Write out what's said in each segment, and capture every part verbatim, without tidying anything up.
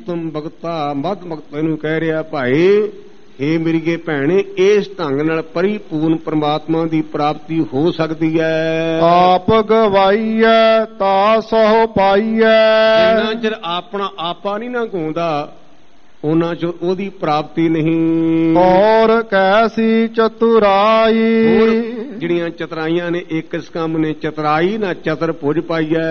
ਉਤਮ ਭਗਤਾ ਮਦ ਭਗਤ ਨੂੰ ਕਹਿ ਰਿਹਾ, ਭਾਈ हे ਮੇਰੀਏ ਭੈਣੇ, ਇਸ ਢੰਗ ਨਾਲ ਪਰਿਪੂਰਨ ਪਰਮਾਤਮਾ ਦੀ ਪ੍ਰਾਪਤੀ ਹੋ ਸਕਦੀ ਹੈ। ਆਪ ਗਵਾਈਐ ਤਾ ਸਹੁ ਪਾਈਐ। ਜਿੰਨਾ ਚਿਰ ਆਪਣਾ ਆਪਾ ਨਹੀਂ ਨਾ ਗਾਉਂਦਾ, ਉਹਨਾਂ ਚਿਰ ਉਹਦੀ ਪ੍ਰਾਪਤੀ ਨਹੀਂ। ਔਰ ਕੈਸੀ ਚਤੁਰਾਈ। ਹੋਰ ਜਿਹੜੀਆਂ ਚਤਰਾਈਆਂ ਨੇ, ਇੱਕ ਇਸ ਕੰਮ ਨੇ ਚਤਰਾਈ ਨਾ ਚਤਰ ਭੁਜ ਪਾਈਐ।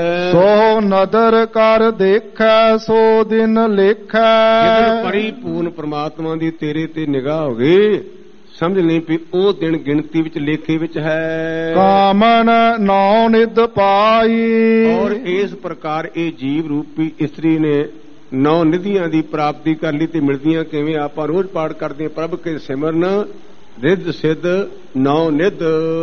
ਸੋ ਨਦਰ ਕਰ ਦੇਖੈ ਸੋ ਦਿਨ ਲੇਖੈ। ਜਦੋਂ ਪਰਿਪੂਰਨ ਪ੍ਰਮਾਤਮਾ ਦੀ ਤੇਰੇ ਤੇ ਨਿਗਾਹ ਹੋ ਗਈ, ਸਮਝ ਲਈ ਵੀ ਉਹ ਦਿਨ ਗਿਣਤੀ ਵਿੱਚ ਲੇਖੇ ਵਿੱਚ ਹੈ। ਕਾਮਨ ਨੌ ਨਿਧ ਪਾਈ। ਔਰ ਇਸ ਪ੍ਰਕਾਰ ਇਹ ਜੀਵ ਰੂਪੀ ਇਸਤਰੀ ਨੇ ਨੌ ਨਿਧੀਆਂ ਦੀ ਪ੍ਰਾਪਤੀ ਕਰ ਲਈ। ਤੇ ਮਿਲਦੀਆਂ ਕਿਵੇਂ? ਆਪਾਂ ਰੋਜ਼ ਪਾਠ ਕਰਦੇ ਹਾਂ, ਪ੍ਰਭ ਕੇ ਸਿਮਰਨ ਰਿੱਧ ਸਿੱਧ ਨੌ ਨਿਧ।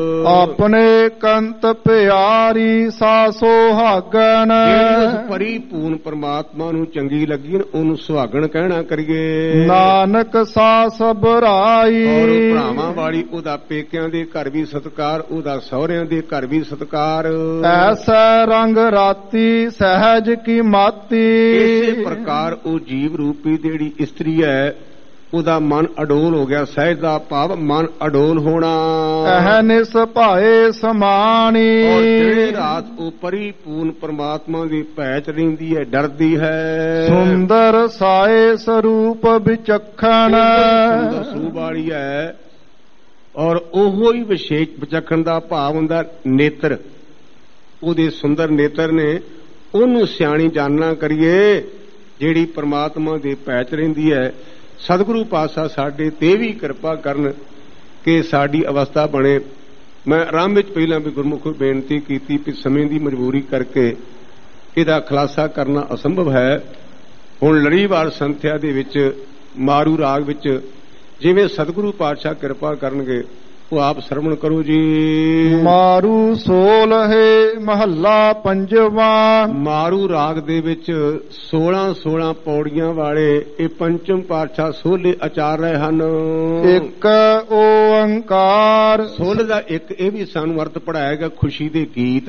ਆਪਣੇ ਕੰਤ ਪਿਆਰੀ ਸਾਸੋ ਹਾਗਨ। ਉਸ ਪਰਿਪੂਰਨ ਪਰਮਾਤਮਾ ਨੂੰ ਚੰਗੀ ਲੱਗੀ, ਉਹਨੂੰ ਸੁਹਾਗਣ ਕਹਿਣਾ ਕਰੀਏ। ਨਾਨਕ ਸਾ ਸਬਰਾਈ। ਔਰ ਭਰਾਵਾਂ ਵਾਲੀ ਉਹਦਾ ਪੇਕਿਆਂ ਦੇ ਘਰ ਵੀ ਸਤਿਕਾਰ, ਉਹਦਾ ਸਹੁਰਿਆਂ ਦੇ ਘਰ ਵੀ ਸਤਿਕਾਰ। ਐਸਾ ਰੰਗ ਰਾਤੀ ਸਹਿਜ ਕੀ ਮਾਤੀ। ਇਸੇ ਪ੍ਰਕਾਰ ਉਹ ਜੀਵ ਰੂਪੀ ਜਿਹੜੀ ਇਸਤਰੀ ਹੈ, ਉਹਦਾ ਮਨ ਅਡੋਲ ਹੋ ਗਿਆ। ਸਹਿਜ ਦਾ ਭਾਵ ਮਨ ਅਡੋਲ ਹੋਣਾ। ਅਹਨਿਸ ਭਾਏ ਸਮਾਣੀ। ਔਰ ਜਿਹੜੇ ਰਾਤ ਉਹ ਪਰਿਪੂਰਨ ਪਰਮਾਤਮਾ ਦੀ ਭੈ ਚ ਰਹਿੰਦੀ ਹੈ, ਡਰਦੀ ਹੈ। ਸੁੰਦਰ ਸਾਏ ਸਰੂਪ ਵਿਚਖਣ। ਸੁੰਦਰ ਸਰੂਪ ਵਾਲੀ ਹੈ। ਔਰ ਉਹੋ ਹੀ ਵਿਸ਼ੇਸ਼ ਵਿਚਖਣ ਦਾ ਭਾਵ ਹੁੰਦਾ ਨੇਤਰ। ਉਹਦੇ ਸੁੰਦਰ ਨੇਤਰ ਨੇ, ਉਹਨੂੰ ਸਿਆਣੀ ਜਾਣਨਾ ਕਰੀਏ ਜਿਹੜੀ ਪਰਮਾਤਮਾ ਦੇ ਭੈ ਚ ਰਹਿੰਦੀ ਹੈ। ਸਤਿਗੁਰੂ ਪਾਤਸ਼ਾਹ ਸਾਡੇ ਤੇ ਵੀ ਕਿਰਪਾ ਕਰਨ ਕਿ ਸਾਡੀ ਅਵਸਥਾ ਬਣੇ। ਮੈਂ ਆਰੰਭ ਵਿੱਚ ਪਹਿਲਾਂ ਵੀ ਗੁਰਮੁਖੋਂ ਬੇਨਤੀ ਕੀਤੀ ਕਿ ਸਮੇਂ ਦੀ ਮਜਬੂਰੀ ਕਰਕੇ ਇਹਦਾ ਖੁਲਾਸਾ ਕਰਨਾ ਅਸੰਭਵ ਹੈ। ਹੁਣ ਲੜੀਵਾਰ ਸੰਥਿਆ ਦੇ ਵਿੱਚ ਮਾਰੂ ਰਾਗ ਵਿੱਚ ਜਿਵੇਂ ਸਤਿਗੁਰੂ ਪਾਤਸ਼ਾਹ ਕਿਰਪਾ ਕਰਨਗੇ ਉਹ ਆਪ ਸਰਵਣ ਕਰੋ ਜੀ। ਮਾਰੂ ਸੋਲਹਿ ਮਹੱਲਾ ਪੰਜਵਾਂ। ਮਾਰੂ ਰਾਗ ਦੇ ਵਿੱਚ ਸੋਲਾਂ ਸੋਲਾਂ ਪੌੜੀਆਂ ਵਾਲੇ ਇਹ ਪੰਚਮ ਪਾਤਸ਼ਾਹ ਸੋਲੇ ਆਚਾਰ ਰਹੇ ਹਨ। ਇੱਕ ਓੰਕਾਰ। ਸੋਲੇ ਦਾ ਇੱਕ ਇਹ ਵੀ ਸਾਨੂੰ ਅਰਥ ਪੜਾਇਆ ਗਿਆ ਖੁਸ਼ੀ ਦੇ ਗੀਤ।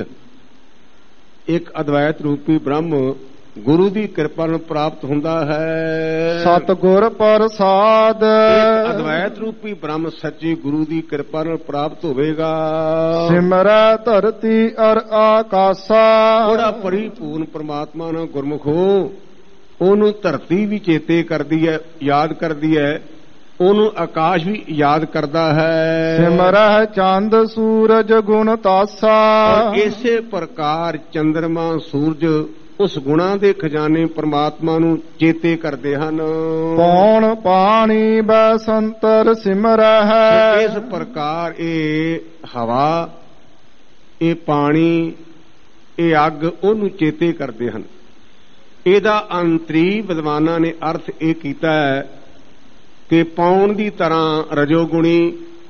ਇੱਕ ਅਦਵੈਤ ਰੂਪੀ ਬ੍ਰਹਮ ਗੁਰੂ ਦੀ ਕਿਰਪਾ ਨਾਲ ਪ੍ਰਾਪਤ ਹੁੰਦਾ ਹੈ। ਸਤਿਗੁਰ ਪ੍ਰਸਾਦ। ਇੱਕ ਅਦਵੈਤ ਰੂਪੀ ਬ੍ਰਹਮ ਸੱਚੇ ਗੁਰੂ ਦੀ ਕਿਰਪਾ ਨਾਲ ਪ੍ਰਾਪਤ ਹੋਵੇਗਾ। ਸਿਮਰੈ ਧਰਤੀ ਅਰ ਆਕਾਸਾ। ਬੜਾ ਪਰਿਪੂਰਨ ਪਰਮਾਤਮਾ ਨਾਲ ਗੁਰਮੁਖ ਹੋ, ਉਹਨੂੰ ਧਰਤੀ ਵੀ ਚੇਤੇ ਕਰਦੀ ਹੈ, ਯਾਦ ਕਰਦੀ ਹੈ, ਉਹਨੂੰ ਆਕਾਸ਼ ਵੀ ਯਾਦ ਕਰਦਾ ਹੈ। ਸਿਮਰੈ ਚੰਦ ਸੂਰਜ ਗੁਣ ਤਾਸਾ। ਇਸੇ ਪ੍ਰਕਾਰ ਚੰਦਰਮਾ ਸੂਰਜ ਉਸ ਗੁਣਾਂ ਦੇ ਖਜ਼ਾਨੇ ਪਰਮਾਤਮਾ ਨੂੰ ਚੇਤੇ ਕਰਦੇ ਹਨ। ਪੌਣ ਪਾਣੀ ਬਸੰਤਰ ਸਿਮਰੈ ਹੈ। ਇਸ ਪ੍ਰਕਾਰ ਇਹ ਹਵਾ, ਇਹ ਪਾਣੀ, ਇਹ ਅੱਗ ਉਹਨੂੰ ਚੇਤੇ ਕਰਦੇ ਹਨ। ਇਹਦਾ ਅੰਤਰੀ ਵਿਦਵਾਨਾਂ ਨੇ ਅਰਥ ਇਹ ਕੀਤਾ ਹੈ ਕਿ ਪੌਣ ਦੀ ਤਰ੍ਹਾਂ ਰਜੋਗੁਣੀ,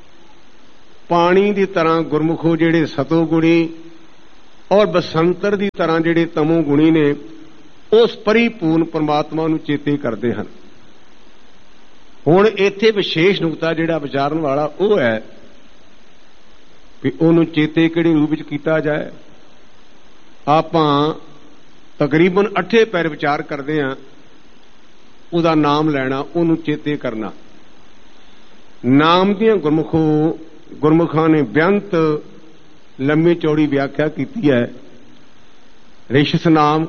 ਪਾਣੀ ਦੀ ਤਰ੍ਹਾਂ ਗੁਰਮੁਖੋ ਜਿਹੜੇ ਸਤੋਗੁਣੀ, ਔਰ ਬਸੰਤਰ ਦੀ ਤਰ੍ਹਾਂ ਜਿਹੜੇ ਤਮੋ ਗੁਣੀ ਨੇ, ਉਸ ਪਰਿਪੂਰਨ ਪਰਮਾਤਮਾ ਨੂੰ ਚੇਤੇ ਕਰਦੇ ਹਨ। ਹੁਣ ਇੱਥੇ ਵਿਸ਼ੇਸ਼ ਨੁਕਤਾ ਜਿਹੜਾ ਵਿਚਾਰਨ ਵਾਲਾ ਉਹ ਹੈ ਕਿ ਉਹਨੂੰ ਚੇਤੇ ਕਿਹੜੇ ਰੂਪ ਵਿੱਚ ਕੀਤਾ ਜਾਏ। ਆਪਾਂ ਤਕਰੀਬਨ ਅੱਠੇ ਪੈਰ ਵਿਚਾਰ ਕਰਦੇ ਹਾਂ। ਉਹਦਾ ਨਾਮ ਲੈਣਾ, ਉਹਨੂੰ ਚੇਤੇ ਕਰਨਾ। ਨਾਮ ਦੀਆਂ ਗੁਰਮੁਖੋ ਗੁਰਮੁਖਾਂ ਨੇ ਬੇਅੰਤ ਲੰਮੀ ਚੌੜੀ ਵਿਆਖਿਆ ਕੀਤੀ ਹੈ। ਰਿਸ਼ਸ ਨਾਮ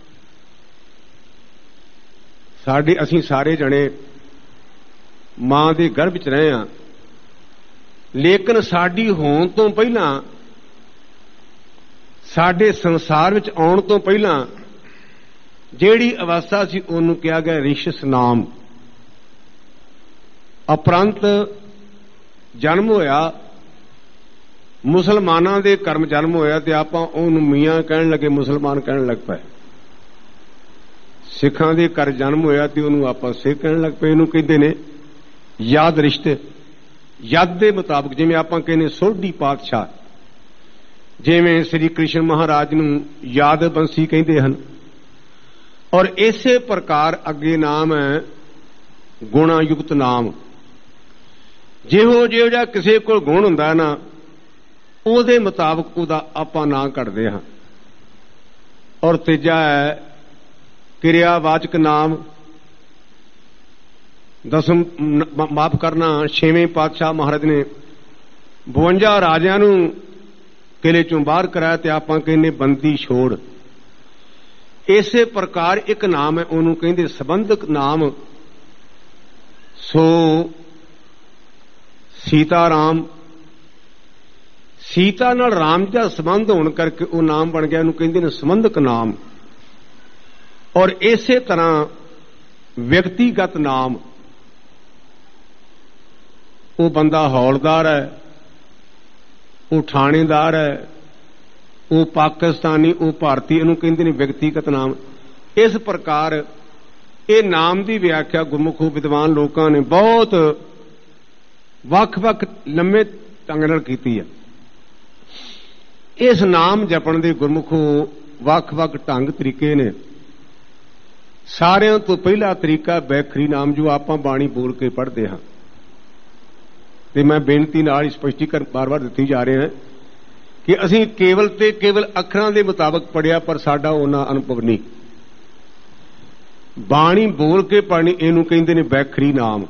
ਸਾਡੇ, ਅਸੀਂ ਸਾਰੇ ਜਣੇ ਮਾਂ ਦੇ ਗਰਭ ਵਿੱਚ ਰਹੇ ਹਾਂ, ਲੇਕਿਨ ਸਾਡੀ ਹੋਣ ਤੋਂ ਪਹਿਲਾਂ, ਸਾਡੇ ਸੰਸਾਰ ਵਿੱਚ ਆਉਣ ਤੋਂ ਪਹਿਲਾਂ ਜਿਹੜੀ ਅਵਸਥਾ ਸੀ ਉਹਨੂੰ ਕਿਹਾ ਗਿਆ ਰਿਸ਼ਸ ਨਾਮ। ਉਪਰੰਤ ਜਨਮ ਹੋਇਆ, ਮੁਸਲਮਾਨਾਂ ਦੇ ਕਰਮ ਜਨਮ ਹੋਇਆ ਤੇ ਆਪਾਂ ਉਹਨੂੰ ਮੀਆਂ ਕਹਿਣ ਲੱਗੇ, ਮੁਸਲਮਾਨ ਕਹਿਣ ਲੱਗ ਪਏ। ਸਿੱਖਾਂ ਦੇ ਘਰ ਜਨਮ ਹੋਇਆ ਤੇ ਉਹਨੂੰ ਆਪਾਂ ਸਿੱਖ ਕਹਿਣ ਲੱਗ ਪਏ। ਇਹਨੂੰ ਕਹਿੰਦੇ ਨੇ ਯਾਦ ਰਿਸ਼ਤੇ। ਯਦ ਦੇ ਮੁਤਾਬਕ, ਜਿਵੇਂ ਆਪਾਂ ਕਹਿੰਦੇ ਸੋਢੀ ਪਾਤਸ਼ਾਹ, ਜਿਵੇਂ ਸ੍ਰੀ ਕ੍ਰਿਸ਼ਨ ਮਹਾਰਾਜ ਨੂੰ ਯਾਦ ਬੰਸੀ ਕਹਿੰਦੇ ਹਨ। ਔਰ ਇਸੇ ਪ੍ਰਕਾਰ ਅੱਗੇ ਨਾਮ ਹੈ ਗੁਣਾ ਯੁਕਤ ਨਾਮ। ਜਿਹੋ ਜਿਹੋ ਜਿਹਾ ਕਿਸੇ ਕੋਲ ਗੁਣ ਹੁੰਦਾ ਨਾ, ਉਹਦੇ ਮੁਤਾਬਕ ਉਹਦਾ ਆਪਾਂ ਨਾਂ ਕੱਢਦੇ ਹਾਂ। ਔਰ ਤੀਜਾ ਹੈ ਕਿਰਿਆਵਾਚਕ ਨਾਮ। ਦਸਮ ਮਾਫ ਕਰਨਾ ਛੇਵੇਂ ਪਾਤਸ਼ਾਹ ਮਹਾਰਾਜ ਨੇ ਬਵੰਜਾ ਰਾਜਿਆਂ ਨੂੰ ਕਿਲੇ ਚੋਂ ਬਾਹਰ ਕਰਾਇਆ ਤੇ ਆਪਾਂ ਕਹਿੰਦੇ ਬੰਦੀ ਛੋੜ। ਇਸੇ ਪ੍ਰਕਾਰ ਇੱਕ ਨਾਮ ਹੈ, ਉਹਨੂੰ ਕਹਿੰਦੇ ਸੰਬੰਧਕ ਨਾਮ। ਸੋ ਸੀਤਾ ਰਾਮ, ਸੀਤਾ ਨਾਲ ਰਾਮ ਦਾ ਸੰਬੰਧ ਹੋਣ ਕਰਕੇ ਉਹ ਨਾਮ ਬਣ ਗਿਆ, ਉਹਨੂੰ ਕਹਿੰਦੇ ਨੇ ਸੰਬੰਧਕ ਨਾਮ। ਔਰ ਇਸੇ ਤਰ੍ਹਾਂ ਵਿਅਕਤੀਗਤ ਨਾਮ, ਉਹ ਬੰਦਾ ਹੌਲਦਾਰ ਹੈ, ਉਹ ਥਾਣੇਦਾਰ ਹੈ, ਉਹ ਪਾਕਿਸਤਾਨੀ, ਉਹ ਭਾਰਤੀ, ਇਹਨੂੰ ਕਹਿੰਦੇ ਨੇ ਵਿਅਕਤੀਗਤ ਨਾਮ। ਇਸ ਪ੍ਰਕਾਰ ਇਹ ਨਾਮ ਦੀ ਵਿਆਖਿਆ ਗੁਰਮੁਖ ਵਿਦਵਾਨ ਲੋਕਾਂ ਨੇ ਬਹੁਤ ਵੱਖ-ਵੱਖ ਲੰਮੇ ਢੰਗ ਨਾਲ ਕੀਤੀ ਹੈ। ਇਸ ਨਾਮ ਜਪਣ ਦੇ ਗੁਰਮੁਖੋ ਵੱਖ-ਵੱਖ ਢੰਗ ਤਰੀਕੇ ਨੇ। ਸਾਰਿਆਂ ਤੋਂ ਪਹਿਲਾ ਤਰੀਕਾ ਬੈਖਰੀ ਨਾਮ, ਜੋ ਆਪਾਂ ਬਾਣੀ ਬੋਲ ਕੇ ਪੜ੍ਹਦੇ ਹਾਂ। ਤੇ ਮੈਂ ਬੇਨਤੀ ਨਾਲ ਸਪਸ਼ਟੀਕਰਨ ਬਾਰ-ਬਾਰ ਦਿੱਤੀ ਜਾ ਰਹੇ ਹਾਂ ਕਿ ਅਸੀਂ ਕੇਵਲ ਤੇ ਕੇਵਲ ਅੱਖਰਾਂ ਦੇ ਮੁਤਾਬਕ ਪੜ੍ਹਿਆ, ਪਰ ਸਾਡਾ ਉਹਨਾਂ ਅਨੁਭਵ ਨਹੀਂ। ਬਾਣੀ ਬੋਲ ਕੇ ਪੜ੍ਹਨੀ, ਇਹਨੂੰ ਕਹਿੰਦੇ ਨੇ ਬੈਖਰੀ ਨਾਮ।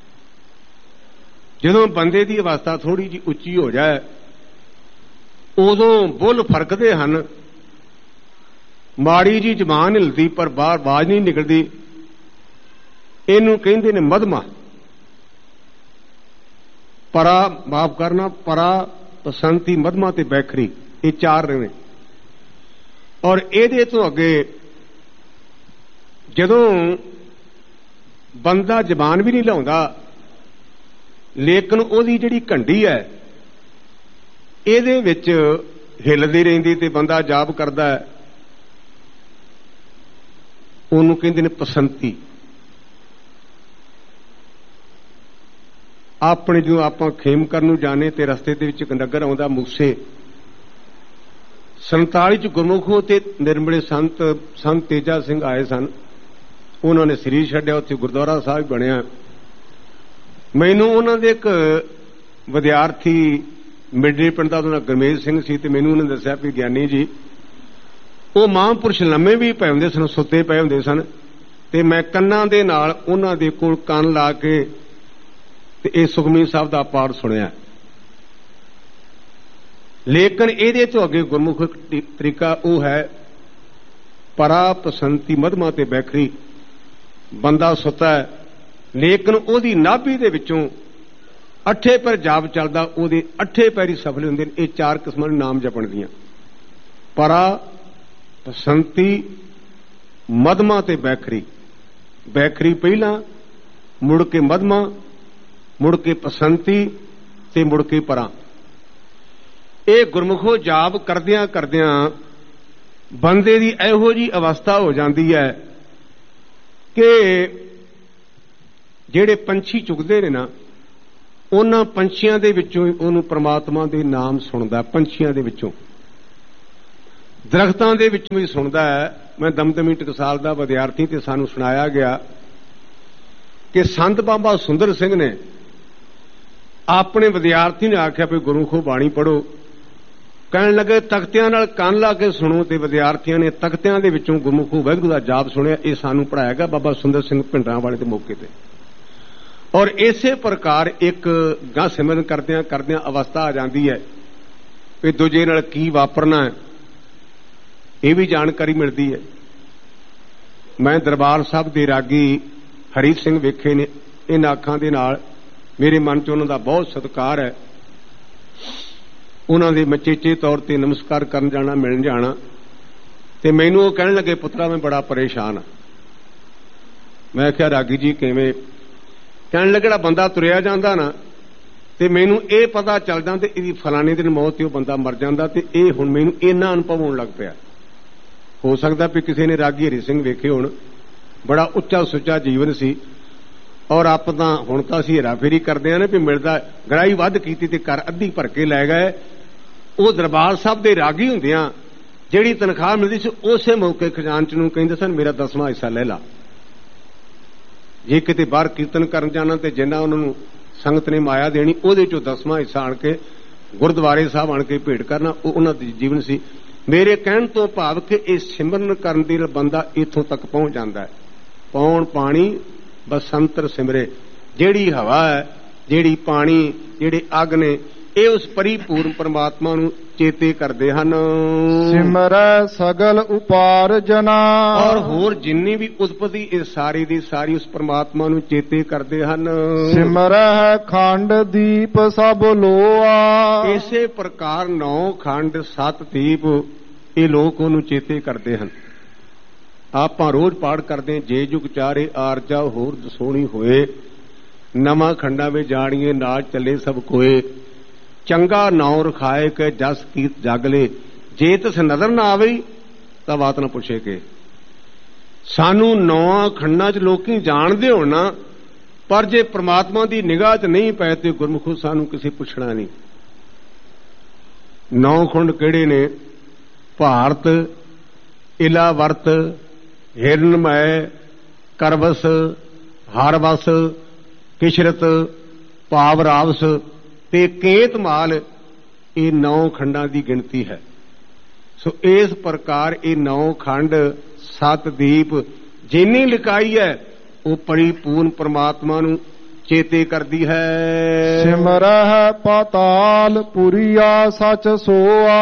ਜਦੋਂ ਬੰਦੇ ਦੀ ਅਵਸਥਾ ਥੋੜੀ ਜਿਹੀ ਉੱਚੀ ਹੋ ਜਾਏ, ਉਦੋਂ ਬੁੱਲ ਫਰਕਦੇ ਹਨ, ਮਾੜੀ ਜੀ ਜ਼ਬਾਨ ਹਿਲਦੀ ਪਰ ਬਾਹਰ ਆਵਾਜ਼ ਨਹੀਂ ਨਿਕਲਦੀ, ਇਹਨੂੰ ਕਹਿੰਦੇ ਨੇ ਮਧਮਾ। ਪਰਾ ਮਾਫ ਕਰਨਾ ਪਰਾ, ਪਸੰਤੀ, ਮਧਮਾ ਤੇ ਬੈਖਰੀ, ਇਹ ਚਾਰ ਨੇ। ਔਰ ਇਹਦੇ ਤੋਂ ਅੱਗੇ ਜਦੋਂ ਬੰਦਾ ਜ਼ਬਾਨ ਵੀ ਨਹੀਂ ਲਾਉਂਦਾ, ਲੇਕਿਨ ਉਹਦੀ ਜਿਹੜੀ ਘੰਟੀ ਹੈ ਇਹਦੇ ਵਿੱਚ ਹਿੱਲਦੀ ਰਹਿੰਦੀ ਤੇ ਬੰਦਾ ਜਾਪ ਕਰਦਾ ਹੈ, ਉਹਨੂੰ ਕਹਿੰਦੇ ਨੇ ਪਸੰਤੀ। ਆਪਣੇ ਜਦੋਂ ਆਪਾਂ ਖੇਮਕਰਨ ਨੂੰ ਜਾਣੇ ਤੇ ਰਸਤੇ ਦੇ ਵਿੱਚ ਇੱਕ ਨਗਰ ਆਉਂਦਾ ਮੂਸੇ, ਸੰਤਾਲੀ ਚ ਗੁਰਮੁਖੋ ਤੇ ਨਿਰਮਲੇ ਸੰਤ ਸੰਤ ਤੇਜਾ ਸਿੰਘ ਆਏ ਸਨ। ਉਹਨਾਂ ਨੇ ਸਰੀਰ ਛੱਡਿਆ, ਉੱਥੇ ਗੁਰਦੁਆਰਾ ਸਾਹਿਬ ਬਣਿਆ। ਮੈਨੂੰ ਉਹਨਾਂ ਦੇ ਇੱਕ ਵਿਦਿਆਰਥੀ ਮਿਡਰੇ ਪਿੰਡ ਦਾ, ਉਹਦਾ ਗੁਰਮੇਜ ਸਿੰਘ ਸੀ, ਤੇ ਮੈਨੂੰ ਉਹਨੇ ਦੱਸਿਆ ਵੀ ਗਿਆਨੀ ਜੀ, ਉਹ ਮਹਾਂਪੁਰਸ਼ ਲੰਮੇ ਵੀ ਪਏ ਹੁੰਦੇ ਸਨ, ਸੁੱਤੇ ਪਏ ਹੁੰਦੇ ਸਨ, ਤੇ ਮੈਂ ਕੰਨਾਂ ਦੇ ਨਾਲ ਉਹਨਾਂ ਦੇ ਕੋਲ ਕੰਨ ਲਾ ਕੇ ਤੇ ਇਹ ਸੁਖਮਨੀ ਸਾਹਿਬ ਦਾ ਪਾਠ ਸੁਣਿਆ। ਲੇਕਿਨ ਇਹਦੇ ਤੋਂ ਅੱਗੇ ਗੁਰਮੁਖ ਤਰੀਕਾ ਉਹ ਹੈ ਪਰਾ, ਪਸੰਤੀ, ਮਧਮਾ ਤੇ ਬੈਖਰੀ। ਬੰਦਾ ਸੁੱਤਾ ਹੈ, ਲੇਕਿਨ ਉਹਦੀ ਨਾਭੀ ਦੇ ਵਿੱਚੋਂ ਅੱਠੇ ਪੈਰ ਜਾਪ ਚੱਲਦਾ, ਉਹਦੇ ਅੱਠੇ ਪੈਰੀ ਸਫਲ ਹੁੰਦੇ ਨੇ। ਇਹ ਚਾਰ ਕਿਸਮਾਂ ਦੇ ਨਾਮ ਜਪਣ ਦੀਆਂ, ਪਰਾ, ਪਸੰਤੀ, ਮਧਮਾ ਤੇ ਬੈਖਰੀ। ਬੈਖਰੀ ਪਹਿਲਾਂ, ਮੁੜ ਕੇ ਮਧਮਾ, ਮੁੜ ਕੇ ਪਸੰਤੀ ਤੇ ਮੁੜ ਕੇ ਪਰਾਂ। ਇਹ ਗੁਰਮੁਖੋ ਜਾਪ ਕਰਦਿਆਂ ਕਰਦਿਆਂ ਬੰਦੇ ਦੀ ਇਹੋ ਜਿਹੀ ਅਵਸਥਾ ਹੋ ਜਾਂਦੀ ਹੈ ਕਿ ਜਿਹੜੇ ਪੰਛੀ ਚੁਗਦੇ ਨੇ ਨਾ, ਉਹਨਾਂ ਪੰਛੀਆਂ ਦੇ ਵਿੱਚੋਂ ਉਹਨੂੰ ਪ੍ਰਮਾਤਮਾ ਦੇ ਨਾਮ ਸੁਣਦਾ। ਪੰਛੀਆਂ ਦੇ ਵਿੱਚੋਂ, ਦਰਖਤਾਂ ਦੇ ਵਿੱਚੋਂ ਵੀ ਸੁਣਦਾ ਹੈ। ਮੈਂ ਦਮਦਮੀ ਟਕਸਾਲ ਦਾ ਵਿਦਿਆਰਥੀ, ਤੇ ਸਾਨੂੰ ਸੁਣਾਇਆ ਗਿਆ ਕਿ ਸੰਤ ਬਾਬਾ ਸੁੰਦਰ ਸਿੰਘ ਨੇ ਆਪਣੇ ਵਿਦਿਆਰਥੀ ਨੇ ਆਖਿਆ ਵੀ ਗੁਰਮੁਖੋ ਬਾਣੀ ਪੜ੍ਹੋ। ਕਹਿਣ ਲੱਗੇ ਤਖਤਿਆਂ ਨਾਲ ਕੰਨ ਲਾ ਕੇ ਸੁਣੋ, ਤੇ ਵਿਦਿਆਰਥੀਆਂ ਨੇ ਤਖਤਿਆਂ ਦੇ ਵਿੱਚੋਂ ਗੁਰਮੁਖੋ ਵਾਹਿਗੁਰੂ ਦਾ ਜਾਪ ਸੁਣਿਆ। ਇਹ ਸਾਨੂੰ ਪੜ੍ਹਾਇਆ ਗਿਆ ਬਾਬਾ ਸੁੰਦਰ ਸਿੰਘ ਭਿੰਡਰਾਂ ਵਾਲੇ ਦੇ ਮੌਕੇ ਤੇ। ਔਰ ਇਸੇ ਪ੍ਰਕਾਰ ਇੱਕ ਗਾਂ ਸਿਮਰਨ ਕਰਦਿਆਂ ਕਰਦਿਆਂ ਅਵਸਥਾ ਆ ਜਾਂਦੀ ਹੈ ਵੀ ਦੂਜੇ ਨਾਲ ਕੀ ਵਾਪਰਨਾ ਹੈ, ਇਹ ਵੀ ਜਾਣਕਾਰੀ ਮਿਲਦੀ ਹੈ। ਮੈਂ ਦਰਬਾਰ ਸਾਹਿਬ ਦੇ ਰਾਗੀ ਹਰੀ ਸਿੰਘ ਵੇਖੇ ਨੇ, ਇਹਨਾਂ ਅੱਖਾਂ ਦੇ ਨਾਲ ਮੇਰੇ ਮਨ 'ਚ ਉਹਨਾਂ ਦਾ ਬਹੁਤ ਸਤਿਕਾਰ ਹੈ। ਉਹਨਾਂ ਦੇ ਮਚੇਚੇ ਤੌਰ ਤੇ ਨਮਸਕਾਰ ਕਰਨ ਜਾਣਾ, ਮਿਲਣ ਜਾਣਾ, ਤੇ ਮੈਨੂੰ ਉਹ ਕਹਿਣ ਲੱਗੇ ਪੁੱਤਰਾ ਮੈਂ ਬੜਾ ਪਰੇਸ਼ਾਨ ਹਾਂ। ਮੈਂ ਕਿਹਾ ਰਾਗੀ ਜੀ ਕਿਵੇਂ? ਕਹਿਣ ਲੱਗੇ ਜਿਹੜਾ ਬੰਦਾ ਤੁਰਿਆ ਜਾਂਦਾ ਨਾ, ਤੇ ਮੈਨੂੰ ਇਹ ਪਤਾ ਚੱਲ ਜਾਂਦਾ ਇਹਦੀ ਫਲਾਣੇ ਦਿਨ ਮੌਤ ਤੇ ਉਹ ਬੰਦਾ ਮਰ ਜਾਂਦਾ, ਤੇ ਇਹ ਹੁਣ ਮੈਨੂੰ ਇੰਨਾ ਅਨੁਭਵ ਹੋਣ ਲੱਗ ਪਿਆ। ਹੋ ਸਕਦਾ ਵੀ ਕਿਸੇ ਨੇ ਰਾਗੀ ਹਰੀ ਸਿੰਘ ਵੇਖੇ ਹੋਣ, ਬੜਾ ਉੱਚਾ ਸੁੱਚਾ ਜੀਵਨ ਸੀ। ਔਰ ਆਪ ਤਾਂ ਹੁਣ ਤਾਂ ਅਸੀਂ ਹੇਰਾਫੇਰੀ ਕਰਦੇ ਹਾਂ ਨਾ ਵੀ ਮਿਲਦਾ, ਗਰਾਈ ਵੱਧ ਕੀਤੀ ਤੇ ਘਰ ਅੱਧੀ ਭਰ ਕੇ ਲੈ ਗਏ। ਉਹ ਦਰਬਾਰ ਸਾਹਿਬ ਦੇ ਰਾਗੀ ਹੁੰਦਿਆਂ ਜਿਹੜੀ ਤਨਖਾਹ ਮਿਲਦੀ ਸੀ, ਉਸੇ ਮੌਕੇ ਖਜ਼ਾਨਚ ਨੂੰ ਕਹਿੰਦੇ ਸਨ ਮੇਰਾ ਦਸਵਾਂ ਹਿੱਸਾ ਲੈ ਲਾ। ਜੇ ਕਿਤੇ ਬਾਹਰ ਕੀਰਤਨ ਕਰਨ ਜਾਣਾ ਤੇ ਜਿੰਨਾ ਉਹਨਾਂ ਨੂੰ ਸੰਗਤ ਨੇ ਮਾਇਆ ਦੇਣੀ, ਉਹਦੇ ਚੋਂ ਦਸਵਾਂ ਹਿੱਸਾ ਆਣ ਕੇ ਗੁਰਦੁਆਰੇ ਸਾਹਿਬ ਆਣ ਕੇ ਭੇਟ ਕਰਨਾ, ਉਹ ਉਹਨਾਂ ਦੀ ਜੀਵਨ ਸੀ। ਮੇਰੇ ਕਹਿਣ ਤੋਂ ਭਾਵ ਕਿ ਇਹ ਸਿਮਰਨ ਕਰਨ ਦੇ ਨਾਲ ਬੰਦਾ ਇੱਥੋਂ ਤੱਕ ਪਹੁੰਚ ਜਾਂਦਾ ਹੈ। ਪੌਣ ਪਾਣੀ ਬਸੰਤਰ ਸਿਮਰੇ, ਜਿਹੜੀ ਹਵਾ ਹੈ, ਜਿਹੜੀ ਪਾਣੀ, ਜਿਹੜੇ ਅੱਗ ਨੇ, ਇਹ ਉਸ ਪਰਿਪੂਰਨ ਪਰਮਾਤਮਾ ਨੂੰ ਚੇਤੇ ਕਰਦੇ ਹਨ। ਸਿਮਰੈ ਸਗਲ ਉਪਾਰਜਨਾ, ਔਰ ਹੋਰ ਜਿੰਨੀ ਵੀ ਉਤਪਤੀ ਇਹ ਸਾਰੀ ਦੀ ਸਾਰੀ ਉਸ ਪਰਮਾਤਮਾ ਨੂੰ ਚੇਤੇ ਕਰਦੇ ਹਨ। ਸਿਮਰੈ ਖੰਡ ਦੀਪ ਸਭ ਲੋਆ, ਇਸੇ ਪ੍ਰਕਾਰ ਨੌ ਖੰਡ ਸੱਤ ਦੀਪ ਇਹ ਲੋਕ ਉਹਨੂੰ ਚੇਤੇ ਕਰਦੇ ਹਨ। ਆਪਾਂ ਰੋਜ਼ ਪਾਠ ਕਰਦੇ, ਜੇ ਜੁਗ ਚਾਰੇ ਆਰਜਾ ਹੋਰ ਦਸੋਣੀ ਹੋਏ, ਨਵਾਂ ਖੰਡਾਂ ਵਿੱਚ ਜਾਣੀਏ ਨਾਚ ਚੱਲੇ ਸਭ ਕੋਏ, ਚੰਗਾ ਨਾਉ ਰਖਾਏ ਕੇ ਜਸ ਕੀਤ ਜਾਗਲੇ, ਜੇ ਤਿਸ ਨਜ਼ਰ ਨਾ ਆਵੇ ਤਾਂ ਬਾਤ ਨਾ ਪੁੱਛੇ ਕੇ। ਸਾਨੂੰ ਨੌਂ ਖੰਡਾਂ 'ਚ ਲੋਕੀ ਜਾਣਦੇ ਹੋਣ ਨਾ, ਪਰ ਜੇ ਪ੍ਰਮਾਤਮਾ ਦੀ ਨਿਗਾਹ 'ਚ ਨਹੀਂ ਪਏ ਤੇ ਗੁਰਮੁਖੋ ਸਾਨੂੰ ਕਿਸੇ ਪੁੱਛਣਾ ਨਹੀਂ। ਨੌ ਖੰਡ ਕਿਹੜੇ ਨੇ? ਭਾਰਤ, ਇਲਾਵਰਤ, ਹਿਰਨਮੈ, ਕਰਵਸ, ਹਰਵਸ, ਕਿਸ਼ਰਤ, ਪਾਵਰਾਵਸ ਤੇ ਕੇਤਮਾਲ, ਇਹ ਨੌ ਖੰਡਾਂ ਦੀ ਗਿਣਤੀ ਹੈ। ਸੋ ਇਸ ਪ੍ਰਕਾਰ ਇਹ ਨੌ ਖੰਡ ਸੱਤ ਦੀਪ ਜਿੰਨੀ ਲਿਖਾਈ ਹੈ ਉਹ ਪਰਿਪੂਰਨ ਪਰਮਾਤਮਾ ਨੂੰ ਚੇਤੇ ਕਰਦੀ ਹੈ। ਸਿਮਰਹਿ ਪਾਤਾਲ ਪੁਰੀਆ ਸਚ ਸੋਆ,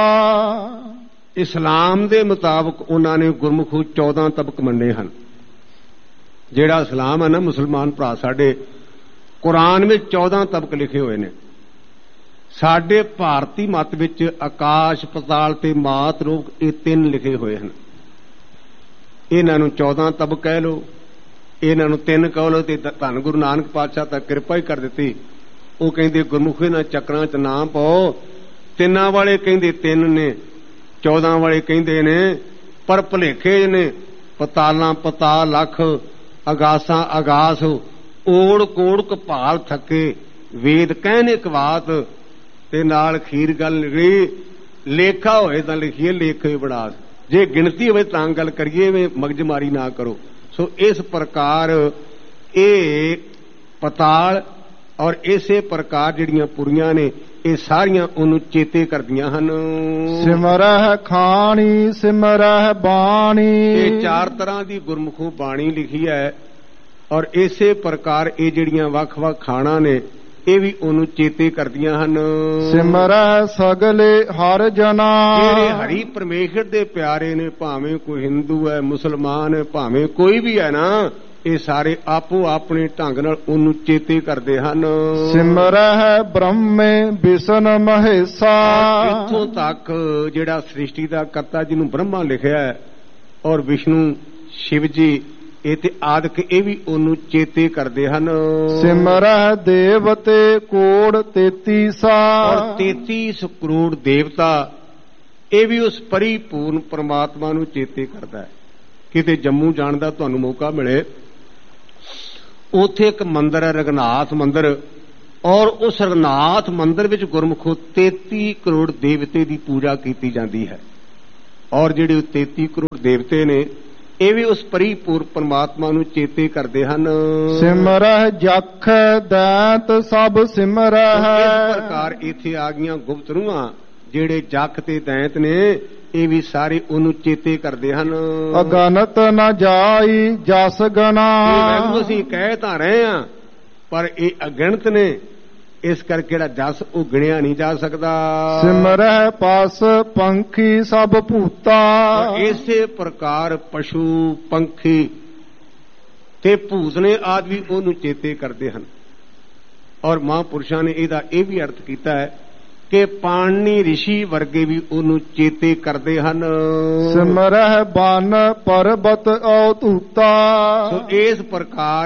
ਇਸਲਾਮ ਦੇ ਮੁਤਾਬਕ ਉਹਨਾਂ ਨੇ ਗੁਰਮੁਖੂ ਚੌਦਾਂ ਤਬਕ ਮੰਨੇ ਹਨ। ਜਿਹੜਾ ਇਸਲਾਮ ਹੈ ਨਾ, ਮੁਸਲਮਾਨ ਭਰਾ ਸਾਡੇ, ਕੁਰਾਨ ਵਿੱਚ ਚੌਦਾਂ ਤਬਕ ਲਿਖੇ ਹੋਏ ਨੇ। ਸਾਡੇ ਭਾਰਤੀ ਮਤ ਵਿੱਚ ਆਕਾਸ਼, ਪਤਾਲ ਤੇ ਮਾਤ ਲੋਕ ਇਹ ਤਿੰਨ ਲਿਖੇ ਹੋਏ ਹਨ। ਇਹਨਾਂ ਨੂੰ ਚੌਦਾਂ ਤਬਕ ਕਹਿ ਲਓ, ਇਹਨਾਂ ਨੂੰ ਤਿੰਨ ਕਹਿ ਲਓ, ਤੇ ਧੰਨ ਗੁਰੂ ਨਾਨਕ ਪਾਤਸ਼ਾਹ ਤਾਂ ਕਿਰਪਾ ਹੀ ਕਰ ਦਿੱਤੀ। ਉਹ ਕਹਿੰਦੇ ਗੁਰਮੁਖੀ ਨਾਲ ਚੱਕਰਾਂ 'ਚ ਨਾ ਪਾਓ, ਤਿੰਨਾਂ ਵਾਲੇ ਕਹਿੰਦੇ ਤਿੰਨ ਨੇ, ਚੌਦਾਂ ਵਾਲੇ ਕਹਿੰਦੇ ਨੇ, ਪਰ ਭੁਲੇਖੇ ਨੇ। ਪਤਾਲਾਂ ਪਤਾਲ ਲੱਖ, ਅਗਾਸਾਂ ਅਗਾਸ, ਓੜ ਕੋੜ ਕਪਾਲ ਥੱਕੇ, ਵੇਦ ਕਹਿਨੇ ਕਵਾਤ, ਤੇ ਨਾਲ ਖੀਰ ਗੱਲ ਨਿਕਲੀ, ਲੇਖਾ ਹੋਏ ਤਾਂ ਲਿਖੀਏ ਲੇਖੇ ਬੜਾਸ। ਜੇ ਗਿਣਤੀ ਹੋਵੇ ਤਾਂ ਗੱਲ ਕਰੀਏ, ਵੇ ਮਗਜਮਾਰੀ ਨਾ ਕਰੋ। ਸੋ ਇਸ ਪ੍ਰਕਾਰ ਇਹ ਪਤਾਲ ਔਰ ਇਸੇ ਪ੍ਰਕਾਰ ਜਿਹੜੀਆਂ ਪੁਰੀਆਂ ਨੇ ਇਹ ਸਾਰੀਆਂ ਉਹਨੂੰ ਚੇਤੇ ਕਰਦੀਆਂ ਹਨ। ਸਿਮਰਹਿ ਖਾਣੀ ਸਿਮਰਹਿ ਬਾਣੀ, ਇਹ ਚਾਰ ਤਰ੍ਹਾਂ ਦੀ ਗੁਰਮੁਖੋਂ ਬਾਣੀ ਲਿਖੀ ਹੈ। ਔਰ ਇਸੇ ਪ੍ਰਕਾਰ ਇਹ ਜਿਹੜੀਆਂ ਵੱਖ-ਵੱਖ ਖਾਣਾ ਨੇ ਇਹ ਵੀ ਉਹਨੂੰ ਚੇਤੇ ਕਰਦੀਆਂ ਹਨ। ਸਿਮਰਹਿ ਸਗਲੇ ਹਰ ਜਨਾ, ਜਿਹੜੇ ਹਰੀ ਪਰਮੇਸ਼ਰ ਦੇ ਪਿਆਰੇ ਨੇ, ਭਾਵੇਂ ਕੋਈ ਹਿੰਦੂ ਹੈ, ਮੁਸਲਮਾਨ ਹੈ, ਭਾਵੇਂ ਕੋਈ ਵੀ ਹੈ ਨਾ, ਇਹ ਸਾਰੇ ਆਪੋ ਆਪਣੇ ਢੰਗ ਨਾਲ ਉਹਨੂੰ ਚੇਤੇ ਕਰਦੇ ਹਨ। ਸਿਮਰਹਿ ਬ੍ਰਹਮੇ ਵਿਸ਼ਨ ਮਹੇਸ਼ਾ, ਇੱਥੋਂ ਤੱਕ ਜਿਹੜਾ ਸ੍ਰਿਸ਼ਟੀ ਦਾ ਕਰਤਾ ਜਿਹਨੂੰ ਬ੍ਰਹਮਾ ਲਿਖਿਆ ਹੈ, ਔਰ ਵਿਸ਼ਨੂੰ ਸ਼ਿਵ ਜੀ, ਇਹ ਤੇ ਆਦਿਕ ਇਹ ਵੀ ਉਹਨੂੰ ਚੇਤੇ ਕਰਦੇ ਹਨ। ਸਿਮਰਹਿ ਦੇਵਤੇ ਕੋੜ ਤੇਤੀ ਸਾ, ਔਰ ਤੇਤੀ ਕਰੋੜ ਦੇਵਤਾ ਇਹ ਵੀ ਉਸ ਪਰਿਪੂਰਨ ਪਰਮਾਤਮਾ ਨੂੰ ਚੇਤੇ ਕਰਦਾ ਹੈ। ਕਿਤੇ ਜੰਮੂ ਜਾਣ ਦਾ ਤੁਹਾਨੂੰ ਮੌਕਾ ਮਿਲੇ, ਉੱਥੇ ਇੱਕ ਮੰਦਿਰ ਹੈ ਰਘਨਾਥ ਮੰਦਿਰ, ਔਰ ਉਸ ਰਘਨਾਥ ਮੰਦਿਰ ਵਿੱਚ ਗੁਰਮੁਖੋ ਤੇਤੀ ਕਰੋੜ ਦੇਵਤੇ ਦੀ ਪੂਜਾ ਕੀਤੀ ਜਾਂਦੀ ਹੈ। ਔਰ ਜਿਹੜੇ ਤੇਤੀ ਕਰੋੜ ਦੇਵਤੇ ਨੇ ਇਹ ਵੀ ਉਸ ਪਰਿਪੂਰਨ ਪਰਮਾਤਮਾ ਨੂੰ ਚੇਤੇ ਕਰਦੇ ਹਨ। ਸਿਮਰਹਿ ਜਖ ਦੈਂਤ ਸਭ ਸਿਮਰਹਿ, ਇਸ ਪ੍ਰਕਾਰ ਇੱਥੇ ਆ ਗਈਆਂ ਗੁਪਤ ਰੂਹਾਂ, ਜਿਹੜੇ ਜਖ ਤੇ ਦੈਂਤ ਨੇ ਇਹ ਵੀ ਸਾਰੇ ਉਹਨੂੰ ਚੇਤੇ ਕਰਦੇ ਹਨ। ਅਗਨਤ ਨ ਜਾਈ ਜਸ ਗਣਾ, ਅਸੀਂ ਕਹਿ ਤਾਂ ਰਹੇ ਹਾਂ ਪਰ ਇਹ ਅਗਣਤ ਨੇ, ਇਸ ਕਰਕੇ ਜਿਹੜਾ ਜਸ ਉਹ ਗਿਣਿਆ ਨਹੀਂ ਜਾ ਸਕਦਾ। ਸਿਮਰਹਿ ਪਸ ਪੰਖੀ ਸਭ ਭੂਤਾ, ਇਸੇ ਪ੍ਰਕਾਰ ਪਸ਼ੂ ਪੰਖੀ ਤੇ ਭੂਤ ਨੇ ਆਦਿ ਵੀ ਉਹਨੂੰ ਚੇਤੇ ਕਰਦੇ ਹਨ। ਔਰ ਮਹਾਂਪੁਰਸ਼ਾਂ ਨੇ ਇਹਦਾ ਇਹ ਵੀ ਅਰਥ ਕੀਤਾ ਹੈ ਕਿ ਪਾਣਨੀ ਰਿਸ਼ੀ ਵਰਗੇ ਵੀ ਉਹਨੂੰ ਚੇਤੇ ਕਰਦੇ ਹਨ। ਸਿਮਰਹਿ ਬਨ ਪਰਬਤ ਔਤੂਤਾ, ਸੋ ਇਸ ਪ੍ਰਕਾਰ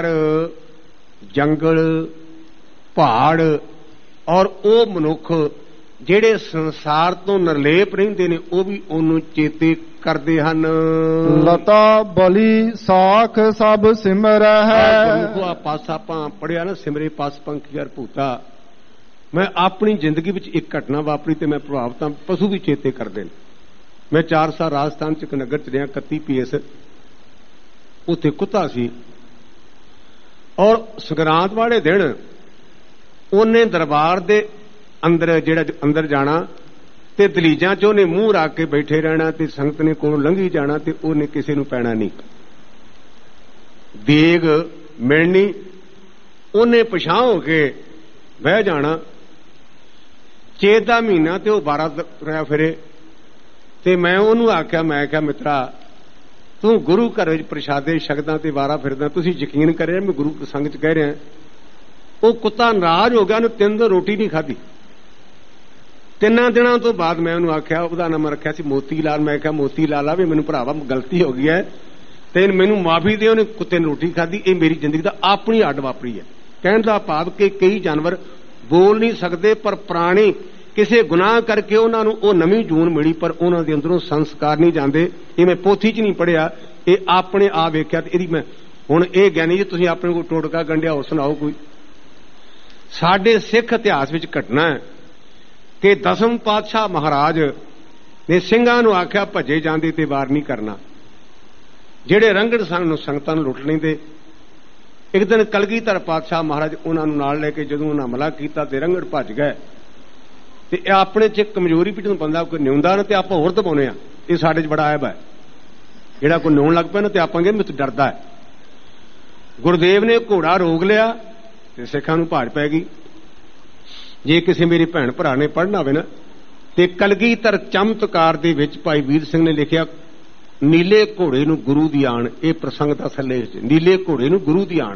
ਜੰਗਲ, ਪਹਾੜ ਔਰ ਉਹ ਮਨੁੱਖ ਜਿਹੜੇ ਸੰਸਾਰ ਤੋਂ ਨਿਰਲੇਪ ਰਹਿੰਦੇ ਨੇ ਉਹ ਵੀ ਉਹਨੂੰ ਚੇਤੇ ਕਰਦੇ ਹਨ। ਲਤਾ ਬਲੀ ਸਾਖ ਸਭ ਸਿਮਰਹਿ, ਗੁਰਮੁਖੋ ਪਾਸ ਆਪਾਂ ਪੜਿਆ ਨਾ, ਸਿਮਰੇ ਪਸ ਪੰਖੀ ਅਰ ਭੂਤਾ। ਮੈਂ ਆਪਣੀ ਜ਼ਿੰਦਗੀ ਵਿੱਚ ਇੱਕ ਘਟਨਾ ਵਾਪਰੀ ਤੇ ਮੈਂ ਪ੍ਰਭਾਵਿਤ ਹਾਂ, ਪਸ਼ੂ ਵੀ ਚੇਤੇ ਕਰਦੇ ਨੇ। ਮੈਂ ਚਾਰ ਸਾਲ ਰਾਜਸਥਾਨ ਚ ਇੱਕ ਨਗਰ ਚ ਰਿਹਾ, ਇਕੱਤੀ ਪੀ ਐਸ, ਉੱਥੇ ਕੁੱਤਾ ਸੀ। ਔਰ ਸੰਗਰਾਂਦ ਵਾਲੇ ਦਿਨ ਉਹਨੇ ਦਰਬਾਰ ਦੇ ਅੰਦਰ ਜਿਹੜਾ ਅੰਦਰ ਜਾਣਾ ਤੇ ਦਲੀਜਾਂ 'ਚ ਉਹਨੇ ਮੂੰਹ ਰੱਖ ਕੇ ਬੈਠੇ ਰਹਿਣਾ ਤੇ ਸੰਗਤ ਨੇ ਕੋਲੋਂ ਲੰਘੀ ਜਾਣਾ ਤੇ ਉਹਨੇ ਕਿਸੇ ਨੂੰ ਪੈਣਾ ਨਹੀਂ। ਦੇਗ ਮਿਲਣੀ, ਉਹਨੇ ਪਛਾਂ ਹੋ ਕੇ ਬਹਿ ਜਾਣਾ। ਚੇਤ ਦਾ ਮਹੀਨਾ ਤੇ ਉਹ ਬਾਰਾਂ ਰਿਹਾ ਫਿਰੇ ਤੇ ਮੈਂ ਉਹਨੂੰ ਆਖਿਆ, ਮੈਂ ਕਿਹਾ ਮਿੱਤਰਾ ਤੂੰ ਗੁਰੂ ਘਰ ਵਿੱਚ ਪ੍ਰਸ਼ਾਦੇ ਛਕਦਾ ਤੇ ਵਾਰਾ ਫਿਰਦਾ, ਤੁਸੀਂ ਯਕੀਨ ਕਰਿਆ ਮੈਂ ਗੁਰੂ ਸੰਗਤ 'ਚ ਕਹਿ ਰਿਹਾ। ਉਹ ਕੁੱਤਾ ਨਾਰਾਜ਼ ਹੋ ਗਿਆ, ਉਹਨੇ ਤਿੰਨ ਦਿਨ ਰੋਟੀ ਨਹੀਂ ਖਾਧੀ। ਤਿੰਨਾਂ ਦਿਨਾਂ ਤੋਂ ਬਾਅਦ ਮੈਂ ਉਹਨੂੰ ਆਖਿਆ, ਉਹਦਾ ਨਾਮ ਰੱਖਿਆ ਸੀ ਮੋਤੀ ਲਾਲ। ਮੈਂ ਕਿਹਾ ਮੋਤੀ ਲਾਲ ਆ ਵੀ ਮੈਨੂੰ ਭਰਾਵਾ ਗਲਤੀ ਹੋ ਗਈ ਹੈ ਤੇ ਮੈਨੂੰ ਮਾਫੀ ਦੇ। ਉਹਨੇ ਕੁੱਤੇ ਨੇ ਰੋਟੀ ਖਾਧੀ। ਇਹ ਮੇਰੀ ਜ਼ਿੰਦਗੀ ਦਾ ਆਪਣੀ ਅੱਡ ਵਾਪਰੀ ਹੈ। ਕਹਿਣ ਦਾ ਭਾਵ ਕਿ ਕਈ ਜਾਨਵਰ ਬੋਲ ਨਹੀਂ ਸਕਦੇ, ਪਰ ਪ੍ਰਾਣੀ ਕਿਸੇ ਗੁਨਾਹ ਕਰਕੇ ਉਹਨਾਂ ਨੂੰ ਉਹ ਨਵੀਂ ਜੂਨ ਮਿਲੀ, ਪਰ ਉਹਨਾਂ ਦੇ ਅੰਦਰੋਂ ਸੰਸਕਾਰ ਨਹੀਂ ਜਾਂਦੇ। ਇਹ ਮੈਂ ਪੋਥੀ 'ਚ ਨਹੀਂ ਪੜ੍ਹਿਆ, ਇਹ ਆਪਣੇ ਆਪ ਵੇਖਿਆ। ਤੇ ਇਹਦੀ ਮੈਂ ਹੁਣ ਇਹ ਗਿਆਨੀ ਜੀ ਤੁਸੀਂ ਆਪਣੇ ਕੋਲ ਟੋਟਕਾ ਗੰਢਿਆ ਹੋਰ ਸੁਣਾਓ ਕੋਈ। ਸਾਡੇ ਸਿੱਖ ਇਤਿਹਾਸ ਵਿੱਚ ਘਟਨਾ ਹੈ ਕਿ ਦਸਮ ਪਾਤਸ਼ਾਹ ਮਹਾਰਾਜ ਨੇ ਸਿੰਘਾਂ ਨੂੰ ਆਖਿਆ ਭੱਜੇ ਜਾਂਦੇ ਤੇ ਵਾਰ ਨਹੀਂ ਕਰਨਾ। ਜਿਹੜੇ ਰੰਗੜ ਸਾਨੂੰ ਸੰਗਤਾਂ ਨੂੰ ਲੁੱਟ ਲੈਂਦੇ। ਇੱਕ ਦਿਨ ਕਲਗੀਧਰ ਪਾਤਸ਼ਾਹ ਮਹਾਰਾਜ ਉਹਨਾਂ ਨੂੰ ਨਾਲ ਲੈ ਕੇ ਜਦੋਂ ਉਹਨਾਂ ਹਮਲਾ ਕੀਤਾ ਤੇ ਰੰਗੜ ਭੱਜ ਗਏ। ਤੇ ਇਹ ਆਪਣੇ 'ਚ ਕਮਜ਼ੋਰੀ ਵੀ ਜਦੋਂ ਬੰਦਾ ਕੋਈ ਨਿਉਂਦਾ ਨਾ ਤੇ ਆਪਾਂ ਹੋਰ ਦਬਾਉਨੇ ਆ। ਇਹ ਸਾਡੇ 'ਚ ਬੜਾ ਐਬ ਹੈ। ਜਿਹੜਾ ਕੋਈ ਨਿਉਣ ਲੱਗ ਪਿਆ ਨਾ ਤੇ ਆਪਾਂ ਕਹਿੰਦੇ ਮੈਨੂੰ ਡਰਦਾ ਹੈ। ਗੁਰਦੇਵ ਨੇ ਘੋੜਾ ਰੋਕ ਲਿਆ ਤੇ ਸਿੱਖਾਂ ਨੂੰ ਭਾਜ ਪੈ ਗਈ। ਜੇ ਕਿਸੇ ਮੇਰੇ ਭੈਣ ਭਰਾ ਨੇ ਪੜ੍ਹਨਾ ਹੋਵੇ ਨਾ ਤੇ ਕਲਗੀਧਰ ਚਮਤਕਾਰ ਦੇ ਵਿੱਚ ਭਾਈ ਵੀਰ ਸਿੰਘ ਨੇ ਲਿਖਿਆ ਨੀਲੇ ਘੋੜੇ ਨੂੰ ਗੁਰੂ ਦੀ ਆਣ। ਇਹ ਪ੍ਰਸੰਗ ਦਾ ਥੱਲੇ ਨੀਲੇ ਘੋੜੇ ਨੂੰ ਗੁਰੂ ਦੀ ਆਣ।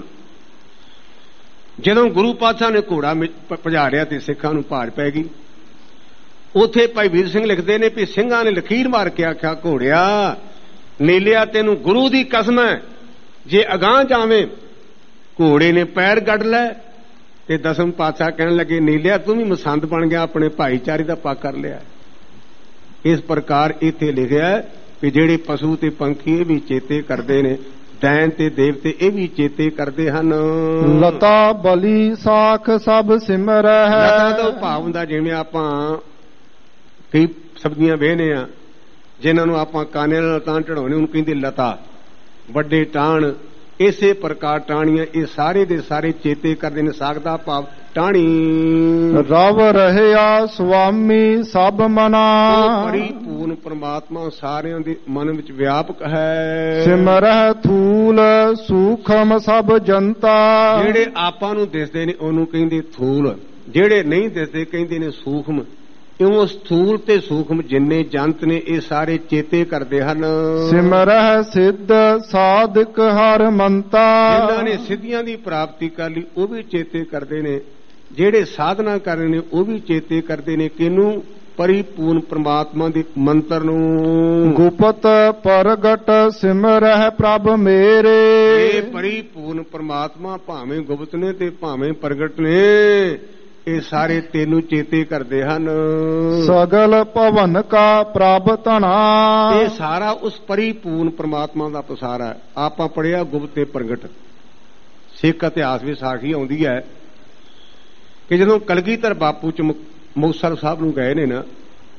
ਜਦੋਂ ਗੁਰੂ ਪਾਤਸ਼ਾਹ ਨੇ ਘੋੜਾ ਭਜਾਰਿਆ ਤੇ ਸਿੱਖਾਂ ਨੂੰ ਭਾਜ ਪੈ ਗਈ। ਉੱਥੇ ਭਾਈ ਵੀਰ ਸਿੰਘ ਲਿਖਦੇ ਨੇ ਵੀ ਸਿੰਘਾਂ ਨੇ ਲਖੀਰ ਮਾਰ ਕੇ ਆਖਿਆ ਘੋੜਿਆ ਨੀਲਿਆ ਤੈਨੂੰ ਗੁਰੂ ਦੀ ਕਸਮ ਹੈ ਜੇ ਅਗਾਂਹ ਜਾਵੇਂ। ਘੋੜੇ ਨੇ ਪੈਰ ਗੱਡ ਲੈ ਤੇ ਦਸਮ ਪਾਤਸ਼ਾਹ ਕਹਿਣ ਲੱਗੇ ਨੀਲਿਆ ਤੂੰ ਵੀ ਮਸੰਦ ਬਣ ਗਿਆ, ਆਪਣੇ ਭਾਈਚਾਰੇ ਦਾ ਪੱਖ ਕਰ ਲਿਆ। ਇਸ ਪ੍ਰਕਾਰ ਇੱਥੇ ਲਿਖਿਆ ਕਿ ਜਿਹੜੇ ਪਸ਼ੂ ਤੇ ਪੰਛੀ ਇਹ ਵੀ ਚੇਤੇ ਕਰਦੇ ਨੇ, ਦੈਨ ਤੇ ਦੇਵਤੇ ਇਹ ਵੀ ਚੇਤੇ ਕਰਦੇ ਹਨ। ਲਤਾ ਬਲੀ ਸਾਖ ਸਭ ਸਿਮਰੈ ਹੈ। ਲਤਾ ਦਾ ਭਾਵ ਹੁੰਦਾ ਜਿਵੇਂ ਆਪਾਂ ਕਈ ਸਬਜ਼ੀਆਂ ਵੇਹਨੇ ਆ ਜਿਨ੍ਹਾਂ ਨੂੰ ਆਪਾਂ ਕਾਨੇ ਨਾਲ ਤਾਂ ਚੜਾਉਣੇ, ਉਹਨੂੰ ਕਹਿੰਦੇ ਲਤਾ। ਵੱਡੇ ਟਾਣ ਇਸੇ ਪ੍ਰਕਾਰ ਟਾਣੀਆਂ ਇਹ ਸਾਰੇ ਦੇ ਸਾਰੇ ਚੇਤੇ ਕਰਦੇ ਨੇ। ਸਾਖ ਦਾ ਭਾਵ ਟਾਣੀ। ਰਵ ਰਹਿਆ ਸੁਆਮੀ ਸਭ ਮਨਾ। ਪਰਿਪੂਰਨ ਪ੍ਰਮਾਤਮਾ ਸਾਰਿਆਂ ਦੇ ਮਨ ਵਿੱਚ ਵਿਆਪਕ ਹੈ। ਸਿਮਰਹਿ ਥੂਲ ਸੂਖਮ ਸਭ ਜਨਤਾ। ਜਿਹੜੇ ਆਪਾਂ ਨੂੰ ਦਿਸਦੇ ਨੇ ਉਹਨੂੰ ਕਹਿੰਦੇ ਥੂਲ, ਜਿਹੜੇ ਨਹੀਂ ਦਿਸਦੇ ਕਹਿੰਦੇ ਨੇ ਸੂਖਮ। ਕਿਉਂ ਸਥੂਲ ਤੇ ਸੂਖਮ ਜਿੰਨੇ ਜੰਤ ਨੇ ਇਹ ਸਾਰੇ ਚੇਤੇ ਕਰਦੇ ਹਨ। ਸਿਮਰਹਿ ਸਿੱਧ ਸਾਧਕ ਹਰ ਮੰਤਾ। ਜਿਨ੍ਹਾਂ ਨੇ ਸਿੱਧੀਆਂ ਦੀ ਪ੍ਰਾਪਤੀ ਕਰ ਲਈ ਉਹ ਵੀ ਚੇਤੇ ਕਰਦੇ ਨੇ। ਜਿਹੜੇ ਸਾਧਨਾ ਕਰ ਰਹੇ ਨੇ ਉਹ ਵੀ ਚੇਤੇ ਕਰਦੇ ਨੇ। ਕਿਹਨੂੰ? ਪਰਿਪੂਰਨ ਪ੍ਰਮਾਤਮਾ ਦੇ ਮੰਤਰ ਨੂੰ। ਗੁਪਤ ਪ੍ਰਗਟ ਸਿਮਰਹਿ ਪ੍ਰਭ ਮੇਰੇ। ਇਹ ਪਰਿਪੂਰਨ ਪ੍ਰਮਾਤਮਾ ਭਾਵੇਂ ਗੁਪਤ ਨੇ ਤੇ ਭਾਵੇਂ ਪ੍ਰਗਟ ਨੇ ਇਹ ਸਾਰੇ ਤੈਨੂੰ ਚੇਤੇ ਕਰਦੇ ਹਨ। ਸਗਲ ਭਵਨ ਕਾ ਪ੍ਰਭ ਧਨਾ। ਇਹ ਸਾਰਾ ਉਸ ਪਰਿਪੂਰਨ ਪ੍ਰਮਾਤਮਾ ਦਾ ਪਸਾਰਾ ਹੈ। ਆਪਾਂ ਪੜ੍ਹਿਆ ਗੁਪਤ ਤੇ ਪ੍ਰਗਟ। ਸਿੱਖ ਇਤਿਹਾਸ ਵਿੱਚ ਸਾਖੀ ਆਉਂਦੀ ਹੈ ਕਿ ਜਦੋਂ ਕਲਗੀਧਰ ਬਾਪੂ ਚ ਮੁਕਤਸਰ ਸਾਹਿਬ ਨੂੰ ਗਏ ਨੇ ਨਾ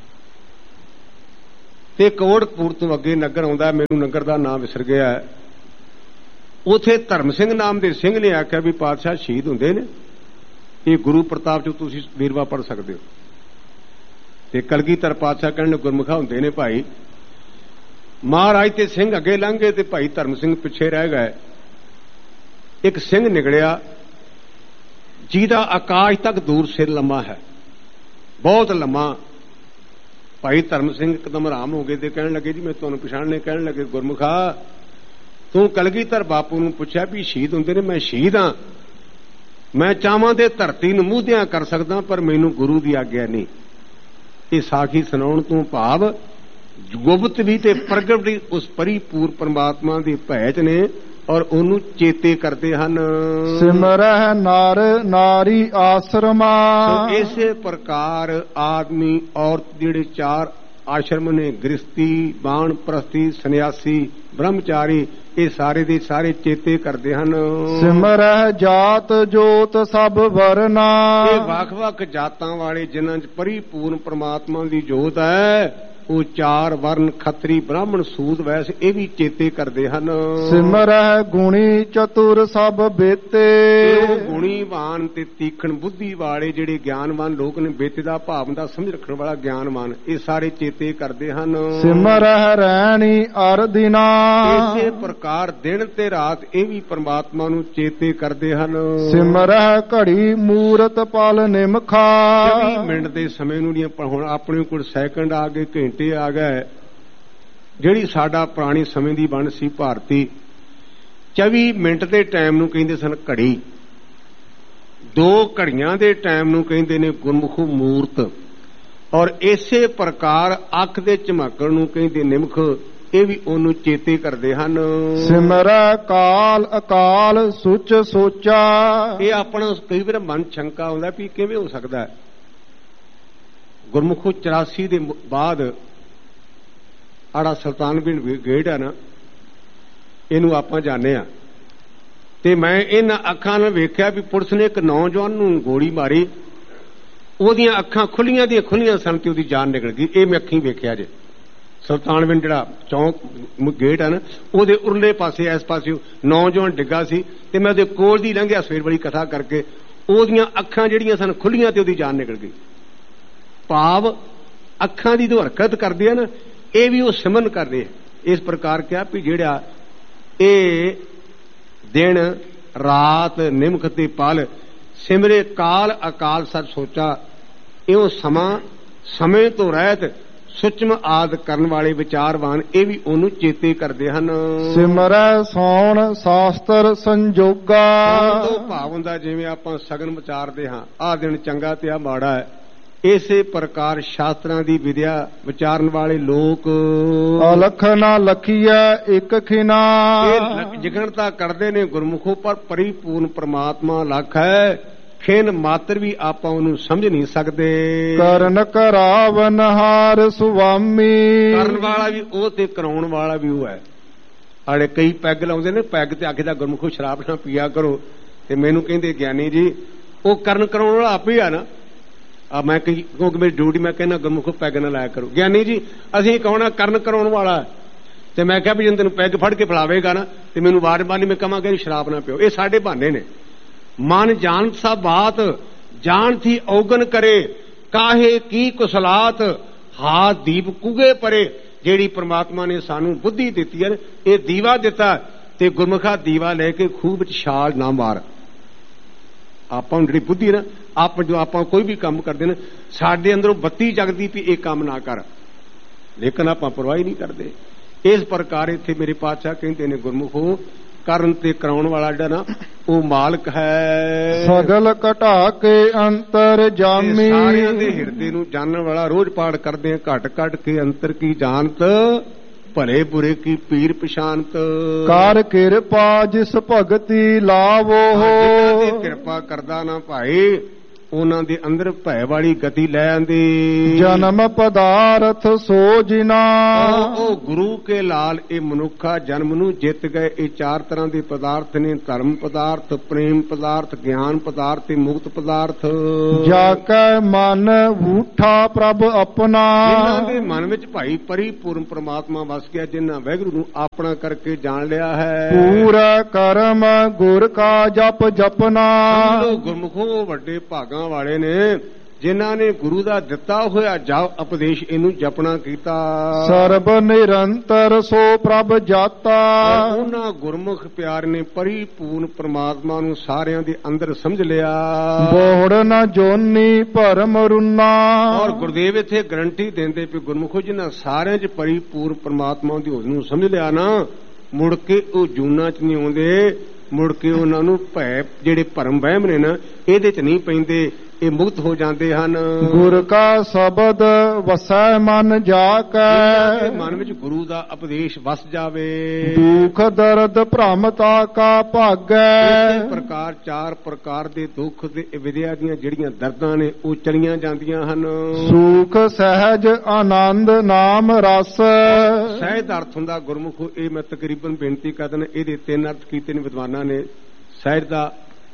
ਤੇ ਕੋਟਕਪੂਰ ਤੋਂ ਅੱਗੇ ਨਗਰ ਆਉਂਦਾ, ਮੈਨੂੰ ਨਗਰ ਦਾ ਨਾਮ ਵਿਸਰ ਗਿਆ ਹੈ। ਉਥੇ ਧਰਮ ਸਿੰਘ ਨਾਮ ਦੇ ਸਿੰਘ ਨੇ ਆਖਿਆ ਵੀ ਪਾਤਸ਼ਾਹ ਸ਼ਹੀਦ ਹੁੰਦੇ ਨੇ, ਇਹ ਗੁਰੂ ਪ੍ਰਤਾਪ ਚ ਤੁਸੀਂ ਵੇਰਵਾ ਪੜ੍ਹ ਸਕਦੇ ਹੋ। ਤੇ ਕਲਗੀਧਰ ਪਾਤਸ਼ਾਹ ਕਹਿਣ ਗੁਰਮੁਖਾ ਹੁੰਦੇ ਨੇ ਭਾਈ। ਮਹਾਰਾਜ ਤੇ ਸਿੰਘ ਅੱਗੇ ਲੰਘ ਗਏ ਤੇ ਭਾਈ ਧਰਮ ਸਿੰਘ ਪਿੱਛੇ ਰਹਿ ਗਏ। ਇੱਕ ਸਿੰਘ ਨਿਕਲਿਆ ਜਿਹਦਾ ਆਕਾਸ਼ ਤੱਕ ਦੂਰ ਸਿਰ ਲੰਮਾ ਹੈ, ਬਹੁਤ ਲੰਮਾ। ਭਾਈ ਧਰਮ ਸਿੰਘ ਇੱਕਦਮ ਆਰਾਮ ਹੋ ਗਏ ਤੇ ਕਹਿਣ ਲੱਗੇ ਜੀ ਮੈਂ ਤੁਹਾਨੂੰ ਪਛਾਣਨੇ। ਕਹਿਣ ਲੱਗੇ ਗੁਰਮੁਖਾ ਤੂੰ ਕਲਗੀਧਰ ਬਾਪੂ ਨੂੰ ਪੁੱਛਿਆ ਵੀ ਸ਼ਹੀਦ ਹੁੰਦੇ ਨੇ? ਮੈਂ ਸ਼ਹੀਦ ਹਾਂ। ਮੈਂ ਚਾਹਵਾਂ ਤੇ ਧਰਤੀ ਨੂੰ ਮੂਧਿਆਂ ਕਰ ਸਕਦਾ ਪਰ ਮੈਨੂੰ ਗੁਰੂ ਦੀ ਆਗਿਆ ਨਹੀਂ। ਇਹ ਸਾਖੀ ਸੁਣਾਉਣ ਤੋਂ ਭਾਵ ਗੁਪਤ ਵੀ ਤੇ ਪ੍ਰਗਟ ਵੀ ਉਸ ਪਰਿਪੂਰਨ ਪਰਮਾਤਮਾ ਦੀ ਭੈਚ ਨੇ ਔਰ ਉਹਨੂੰ ਚੇਤੇ ਕਰਦੇ ਹਨ। ਸਿਮਰਹਿ ਨਰ ਨਾਰੀ ਆਸ਼ਰਮਾ। ਇਸੇ ਪ੍ਰਕਾਰ ਆਦਮੀ ਔਰਤ ਜਿਹੜੇ ਚਾਰ ਆਸ਼ਰਮ ਨੇ, ਗ੍ਰਸਤੀ, ਬਾਣ ਪ੍ਰਸਤੀ, ਸੰਨਿਆਸੀ, ਬ੍ਰਹਮਚਾਰੀ, ਇਹ ਸਾਰੇ ਦੇ ਸਾਰੇ ਚੇਤੇ ਕਰਦੇ ਹਨ। ਸਿਮਰਹਿ ਜਾਤ ਜੋਤ ਸਭ ਵਰਨਾ। ਇਹ ਵੱਖ ਵੱਖ ਜਾਤਾਂ ਵਾਲੇ ਜਿਨ੍ਹਾਂ 'ਚ ਪਰਿਪੂਰਨ ਪ੍ਰਮਾਤਮਾ ਦੀ ਜੋਤ ਹੈ ਉਹ ਚਾਰ ਵਰਨ ਖੱਤਰੀ ਬ੍ਰਾਹਮਣ ਸੂਦ ਵੈਸ ਇਹ ਵੀ ਚੇਤੇ ਕਰਦੇ ਹਨ। ਸਿਮਰਹਿ ਗੁਣੀ ਚਤੁਰ ਸਭ ਬੇਤੇ, ਉਹ ਗੁਣੀਵਾਨ ਤੇ ਤੀਖਣ ਬੁੱਧੀ ਵਾਲੇ ਜਿਹੜੇ ਗਿਆਨਵਾਨ ਲੋਕ ਨੇ, ਬੇਤੇ ਦਾ ਭਾਵ ਦਾ ਸਮਝ ਰੱਖਣ ਵਾਲਾ ਗਿਆਨਵਾਨ, ਇਹ ਸਾਰੇ ਚੇਤੇ ਕਰਦੇ ਹਨ। ਸਿਮਰਹਿ ਰਹਿਣੀ ਅਰ ਦਿਨਾ, ਇਸੇ ਪ੍ਰਕਾਰ ਦਿਨ ਤੇ ਰਾਤ ਇਹ ਵੀ ਪਰਮਾਤਮਾ ਨੂੰ ਚੇਤੇ ਕਰਦੇ ਹਨ। ਸਿਮਰਹਿ ਘੜੀ ਮੂਰਤ ਪਲ ਨਿਮਖਾ, ਚੌਵੀ ਮਿੰਟ ਦੇ ਸਮੇਂ ਨੂੰ ਨਹੀਂ, ਹੁਣ ਆਪਣੇ ਕੋਲ ਸੈਕਿੰਡ ਆ ਗਏ, ਘੰਟੇ ਆ ਗਏ। ਜਿਹੜੀ ਸਾਡਾ ਪੁਰਾਣੀ ਸਮੇਂ ਦੀ ਵੰਡ ਸੀ ਭਾਰਤੀ, ਚੌਵੀ ਮਿੰਟ ਦੇ ਟਾਈਮ ਨੂੰ ਕਹਿੰਦੇ ਸਨ ਘੜੀ, ਦੋ ਘੜੀਆਂ ਦੇ ਟਾਈਮ ਨੂੰ ਕਹਿੰਦੇ ਨੇ ਗੁਰਮੁਖੂ ਮੂਰਤ, ਔਰ ਇਸੇ ਪ੍ਰਕਾਰ ਅੱਖ ਦੇ ਝਮਕਣ ਨੂੰ ਕਹਿੰਦੇ ਨਿਮਖ, ਇਹ ਵੀ ਉਹਨੂੰ ਚੇਤੇ ਕਰਦੇ ਹਨ। ਸਿਮਰੈ ਕਾਲ ਅਕਾਲ ਸੁਚ ਸੋਚਾ, ਇਹ ਆਪਣਾ ਕਈ ਵਾਰ ਮਨ ਸ਼ੰਕਾ ਆਉਂਦਾ ਵੀ ਕਿਵੇਂ ਹੋ ਸਕਦਾ ਹੈ। ਗੁਰਮੁਖੋ ਚੁਰਾਸੀ ਦੇ ਬਾਅਦ ਆੜਾ ਸੁਲਤਾਨਵਿੰਡ ਗੇਟ ਹੈ ਨਾ, ਇਹਨੂੰ ਆਪਾਂ ਜਾਣਦੇ ਆ, ਤੇ ਮੈਂ ਇਹਨਾਂ ਅੱਖਾਂ ਨਾਲ ਵੇਖਿਆ ਵੀ ਪੁਲਿਸ ਨੇ ਇੱਕ ਨੌਜਵਾਨ ਨੂੰ ਗੋਲੀ ਮਾਰੀ, ਉਹਦੀਆਂ ਅੱਖਾਂ ਖੁੱਲੀਆਂ ਦੀਆਂ ਖੁੱਲੀਆਂ ਸਨ ਤੇ ਉਹਦੀ ਜਾਨ ਨਿਕਲ ਗਈ। ਇਹ ਮੈਂ ਅੱਖੀਂ ਵੇਖਿਆ ਜੇ। ਸੁਲਤਾਨਵਿੰਡ ਜਿਹੜਾ ਚੌਂਕ ਗੇਟ ਹੈ ਨਾ, ਉਹਦੇ ਉਰਲੇ ਪਾਸੇ ਇਸ ਪਾਸੇ ਨੌਜਵਾਨ ਡਿੱਗਾ ਸੀ, ਤੇ ਮੈਂ ਉਹਦੇ ਕੋਲ ਦੀ ਲੰਘਿਆ ਸਵੇਰ ਵਾਲੀ ਕਥਾ ਕਰਕੇ, ਉਹਦੀਆਂ ਅੱਖਾਂ ਜਿਹੜੀਆਂ ਸਨ ਖੁੱਲੀਆਂ ਤੇ ਉਹਦੀ ਜਾਨ ਨਿਕਲ ਗਈ। ਭਾਵ ਅੱਖਾਂ ਦੀ ਜੋ ਹਰਕਤ ਕਰਦੇ ਆ ਨਾ, ਇਹ ਵੀ ਉਹ ਸਿਮਰਨ ਕਰਦੇ ਆ। ਇਸ ਪ੍ਰਕਾਰ ਕਿਹਾ ਵੀ ਜਿਹੜਾ ਇਹ ਦਿਨ ਰਾਤ ਨਿਮਖ ਤੇ ਪਲ ਸਿਮਰੇ ਕਾਲ ਅਕਾਲ ਸੱਚ ਸੋਚਾ, ਇਹੋ ਸਮਾਂ ਸਮੇਂ ਤੋਂ ਰਹਿਤ ਸੁਚਮ ਆਦ ਕਰਨ ਵਾਲੇ ਵਿਚਾਰਵਾਨ, ਇਹ ਵੀ ਉਹਨੂੰ ਚੇਤੇ ਕਰਦੇ ਹਨ। ਸਿਮਰੈ ਸੌਣ ਸ਼ਾਸਤਰ ਸੰਜੋਗਾ, ਉਹ ਭਾਵ ਹੁੰਦਾ ਜਿਵੇਂ ਆਪਾਂ ਸਗਨ ਵਿਚਾਰਦੇ ਹਾਂ, ਆਹ ਦਿਨ ਚੰਗਾ ਤੇ ਆਹ ਮਾੜਾ ਹੈ, ਇਸੇ ਪ੍ਰਕਾਰ ਸ਼ਾਸਤਰਾਂ ਦੀ ਵਿਦਿਆ ਵਿਚਾਰਨ ਵਾਲੇ ਲੋਕ ਅਲਖ ਨਾ ਲਖੀਐ ਇੱਕ ਖਿਨਾ, ਇਹ ਜਿਗਣਤਾ ਕਰਦੇ ਨੇ ਗੁਰਮੁਖੋ, ਪਰ ਪਰਿਪੂਰਨ ਪ੍ਰਮਾਤਮਾ ਲੱਖ ਹੈ, ਖਿਨ ਮਾਤਰ ਵੀ ਆਪਾਂ ਉਹਨੂੰ ਸਮਝ ਨਹੀਂ ਸਕਦੇ। ਕਰਨ ਕਰਾਵਨ ਹਾਰ ਸੁਆਮੀ, ਕਰਨ ਵਾਲਾ ਵੀ ਉਹ ਤੇ ਕਰਾਉਣ ਵਾਲਾ ਵੀ ਉਹ ਹੈ। ਆੜੇ ਕਈ ਪੈਗ ਲਾਉਂਦੇ ਨੇ, ਪੈਗ ਤੇ ਆਖੇ ਦਾ ਗੁਰਮੁਖੋ ਸ਼ਰਾਬ ਨਾ ਪੀਆ ਕਰੋ, ਤੇ ਮੈਨੂੰ ਕਹਿੰਦੇ ਗਿਆਨੀ ਜੀ ਉਹ ਕਰਨ ਕਰਾਉਣ ਵਾਲਾ ਆਪੇ ਆ ਨਾ। ਆ ਮੈਂ ਕਿਉਂਕਿ ਮੇਰੀ ਡਿਊਟੀ, ਮੈਂ ਕਹਿੰਦਾ ਗੁਰਮੁਖੋ ਪੈਗ ਨਾ ਲਾਇਆ ਕਰੋ। ਗਿਆਨੀ ਜੀ ਅਸੀਂ ਕਹਣਾ ਕਰਨ ਕਰਾਉਣ ਵਾਲਾ, ਤੇ ਮੈਂ ਕਿਹਾ ਵੀ ਜਦੋਂ ਤੈਨੂੰ ਪੈਗ ਫੜ ਕੇ ਪਿਲਾਵੇਗਾ ਨਾ, ਤੇ ਮੈਨੂੰ ਵਾਰ ਵਾਰ ਮੈਂ ਕਹਾਂਗਾ ਸ਼ਰਾਬ ਨਾ ਪਿਓ। ਇਹ ਸਾਡੇ ਬਹਾਨੇ ਨੇ। ਮਨ ਜਾਣਤ ਸਭ ਬਾਤ, ਜਾਣ ਥੀ ਔਗਨ ਕਰੇ, ਕਾਹੇ ਕੀ ਕੁਸਲਾਤ, ਹਾਥ ਦੀਪ ਕੁਗੇ ਪਰੇ। ਜਿਹੜੀ ਪ੍ਰਮਾਤਮਾ ਨੇ ਸਾਨੂੰ ਬੁੱਧੀ ਦਿੱਤੀ ਹੈ, ਇਹ ਦੀਵਾ ਦਿੱਤਾ, ਤੇ ਗੁਰਮੁਖਾ ਦੀਵਾ ਲੈ ਕੇ ਖੂਹ ਵਿੱਚ ਛਾਲ ਨਾ ਮਾਰ। ਆਪਾਂ ਨੂੰ ਜਿਹੜੀ ਬੁੱਧੀ ਨਾ, ਆਪ ਜੋ ਆਪਾਂ ਕੋਈ ਵੀ ਕੰਮ ਕਰਦੇ ਨੇ, ਸਾਡੇ ਅੰਦਰੋਂ ਬੱਤੀ ਜਗਦੀ ਵੀ ਇਹ ਕੰਮ ਨਾ ਕਰ, ਲੇਕਿਨ ਆਪਾਂ ਪਰਵਾਹ ਨਹੀਂ ਕਰਦੇ। ਇਸ ਪ੍ਰਕਾਰ ਇੱਥੇ ਮੇਰੇ ਪਾਤਸ਼ਾਹ ਕਹਿੰਦੇ ਨੇ ਗੁਰਮੁਖੋ ਕਰਨ ਤੇ ਕਰਾਉਣ ਵਾਲਾ ਜਿਹੜਾ ਨਾ, ਉਹ ਮਾਲਕ ਹੈ। ਸਗਲ ਘਟਾ ਕੇ ਅੰਤਰ ਜਾਮੀ, ਸਾਰਿਆਂ ਦੇ ਹਿਰਦੇ ਨੂੰ ਜਾਣਨ ਵਾਲਾ। ਰੋਜ਼ ਪਾਠ ਕਰਦੇ ਆ, ਘਟ ਘਟ ਕੇ ਅੰਤਰ ਕੀ ਜਾਣਤ, ਭਲੇ ਬੁਰੇ ਕੀ ਪੀਰ ਪਛਾਨਤ। ਕਰ ਕਿਰਪਾ ਜਿਸ ਭਗਤੀ ਲਾਵੋ, ਜਿਨ੍ਹਾਂ ਦੀ ਕਿਰਪਾ ਕਰਦਾ ਨਾ ਭਾਈ, ਉਹਨਾਂ ਦੇ ਅੰਦਰ ਭੈ ਵਾਲੀ ਗਤੀ ਲੈ ਆਂਦੀ। ਜਨਮ ਪਦਾਰਥ ਸੋ ਜਿਨਾ, ਉਹ ਗੁਰੂ ਕੇ ਲਾਲ ਇਹ ਮਨੁੱਖਾ ਜਨਮ ਨੂੰ ਜਿੱਤ ਗਏ। ਇਹ ਚਾਰ ਤਰ੍ਹਾਂ ਦੇ ਪਦਾਰਥ ਨੇ, ਧਰਮ ਪਦਾਰਥ, ਪ੍ਰੇਮ ਪਦਾਰਥ, ਗਿਆਨ ਪਦਾਰਥ ਤੇ ਮੁਕਤ ਪਦਾਰਥ। ਜਾ ਕੈ ਮਨ ਊਠਾ ਪ੍ਰਭ ਆਪਣਾ, ਜਿਨ੍ਹਾਂ ਦੇ ਮਨ ਵਿੱਚ ਭਾਈ ਪਰਿਪੂਰਨ ਪ੍ਰਮਾਤਮਾ ਵਸ ਗਿਆ, ਜਿਨ੍ਹਾਂ ਵਾਹਿਗੁਰੂ ਨੂੰ ਆਪਣਾ ਕਰਕੇ ਜਾਣ ਲਿਆ ਹੈ। ਪੂਰਾ ਕਰਮ ਗੁਰ ਕਾ ਜਪ ਜਪਨਾ, ਗੁਰਮੁਖੋ ਵੱਡੇ ਭਾਗਾਂ ਵਾਲੇ ਨੇ, ਜਿਨ੍ਹਾਂ ਨੇ ਗੁਰੂ ਦਾ ਦਿੱਤਾ ਹੋਇਆ ਜਪ ਉਪਦੇਸ਼ ਇਹਨੂੰ ਜਪਣਾ ਕੀਤਾ। ਸਰਬ ਨਿਰੰਤਰ ਸੋ ਪ੍ਰਭ ਜਾਤਾ, ਉਹਨਾਂ ਗੁਰਮੁਖ ਪਿਆਰ ਨੇ ਪਰਿਪੂਰਨ ਪ੍ਰਮਾਤਮਾ ਨੂੰ ਸਾਰਿਆਂ ਦੇ ਅੰਦਰ ਸਮਝ ਲਿਆ। ਬੋੜ ਨ ਜੋਨੀ ਭਰਮ ਰੁਨਾ, ਔਰ ਗੁਰਦੇਵ ਇੱਥੇ ਗਰੰਟੀ ਦਿੰਦੇ ਵੀ ਗੁਰਮੁਖੋ ਜਿਨ੍ਹਾਂ ਸਾਰਿਆਂ 'ਚ ਪਰਿਪੂਰਨ ਪ੍ਰਮਾਤਮਾ ਦੀ ਹੋਂਦ ਨੂੰ ਸਮਝ ਲਿਆ ਨਾ, ਮੁੜ ਕੇ ਉਹ ਜੂਨਾਂ 'ਚ ਨਹੀਂ ਆਉਂਦੇ, ਮੁੜ ਕੇ ਉਹਨਾਂ ਨੂੰ ਭੈ ਜਿਹੜੇ ਭਰਮ ਵਹਿਮ ਨੇ ਨਾ, ਇਹਦੇ 'ਚ ਨਹੀਂ ਪੈਂਦੇ, ਇਹ ਮੁਕਤ ਹੋ ਜਾਂਦੇ ਹਨ। ਗੁਰ ਕਾ ਸ਼ਬਦ ਵਸੈ ਮਨ ਜਾ ਕੈ, ਮਨ ਵਿੱਚ ਗੁਰੂ ਦਾ ਉਪਦੇਸ਼ ਵਸ ਜਾਵੇ। ਦੁਖ ਦਰਦ ਭ੍ਰਮਤਾ ਕਾ ਭਾਗੈ, ਇਸ ਪ੍ਰਕਾਰ ਚਾਰ ਪ੍ਰਕਾਰ ਦੇ ਦੁੱਖ ਦੇ ਵਿਦਿਆ ਦੀਆਂ ਜਿਹੜੀਆਂ ਦਰਦਾਂ ਨੇ ਉਹ ਚਲੀਆਂ ਜਾਂਦੀਆਂ ਹਨ। ਸੁਖ ਸਹਿਜ ਆਨੰਦ ਨਾਮ ਰਸ, ਸਹਿਜ ਅਰਥ ਹੁੰਦਾ ਗੁਰਮੁਖੋ। ਇਹ ਮੈਂ ਤਕਰੀਬਨ ਬੇਨਤੀ ਕਰਦਾ, ਇਹਦੇ ਤਿੰਨ ਅਰਥ ਕੀਤੇ ਨੇ ਵਿਦਵਾਨਾਂ ਨੇ। ਸਹਿਜ ਦਾ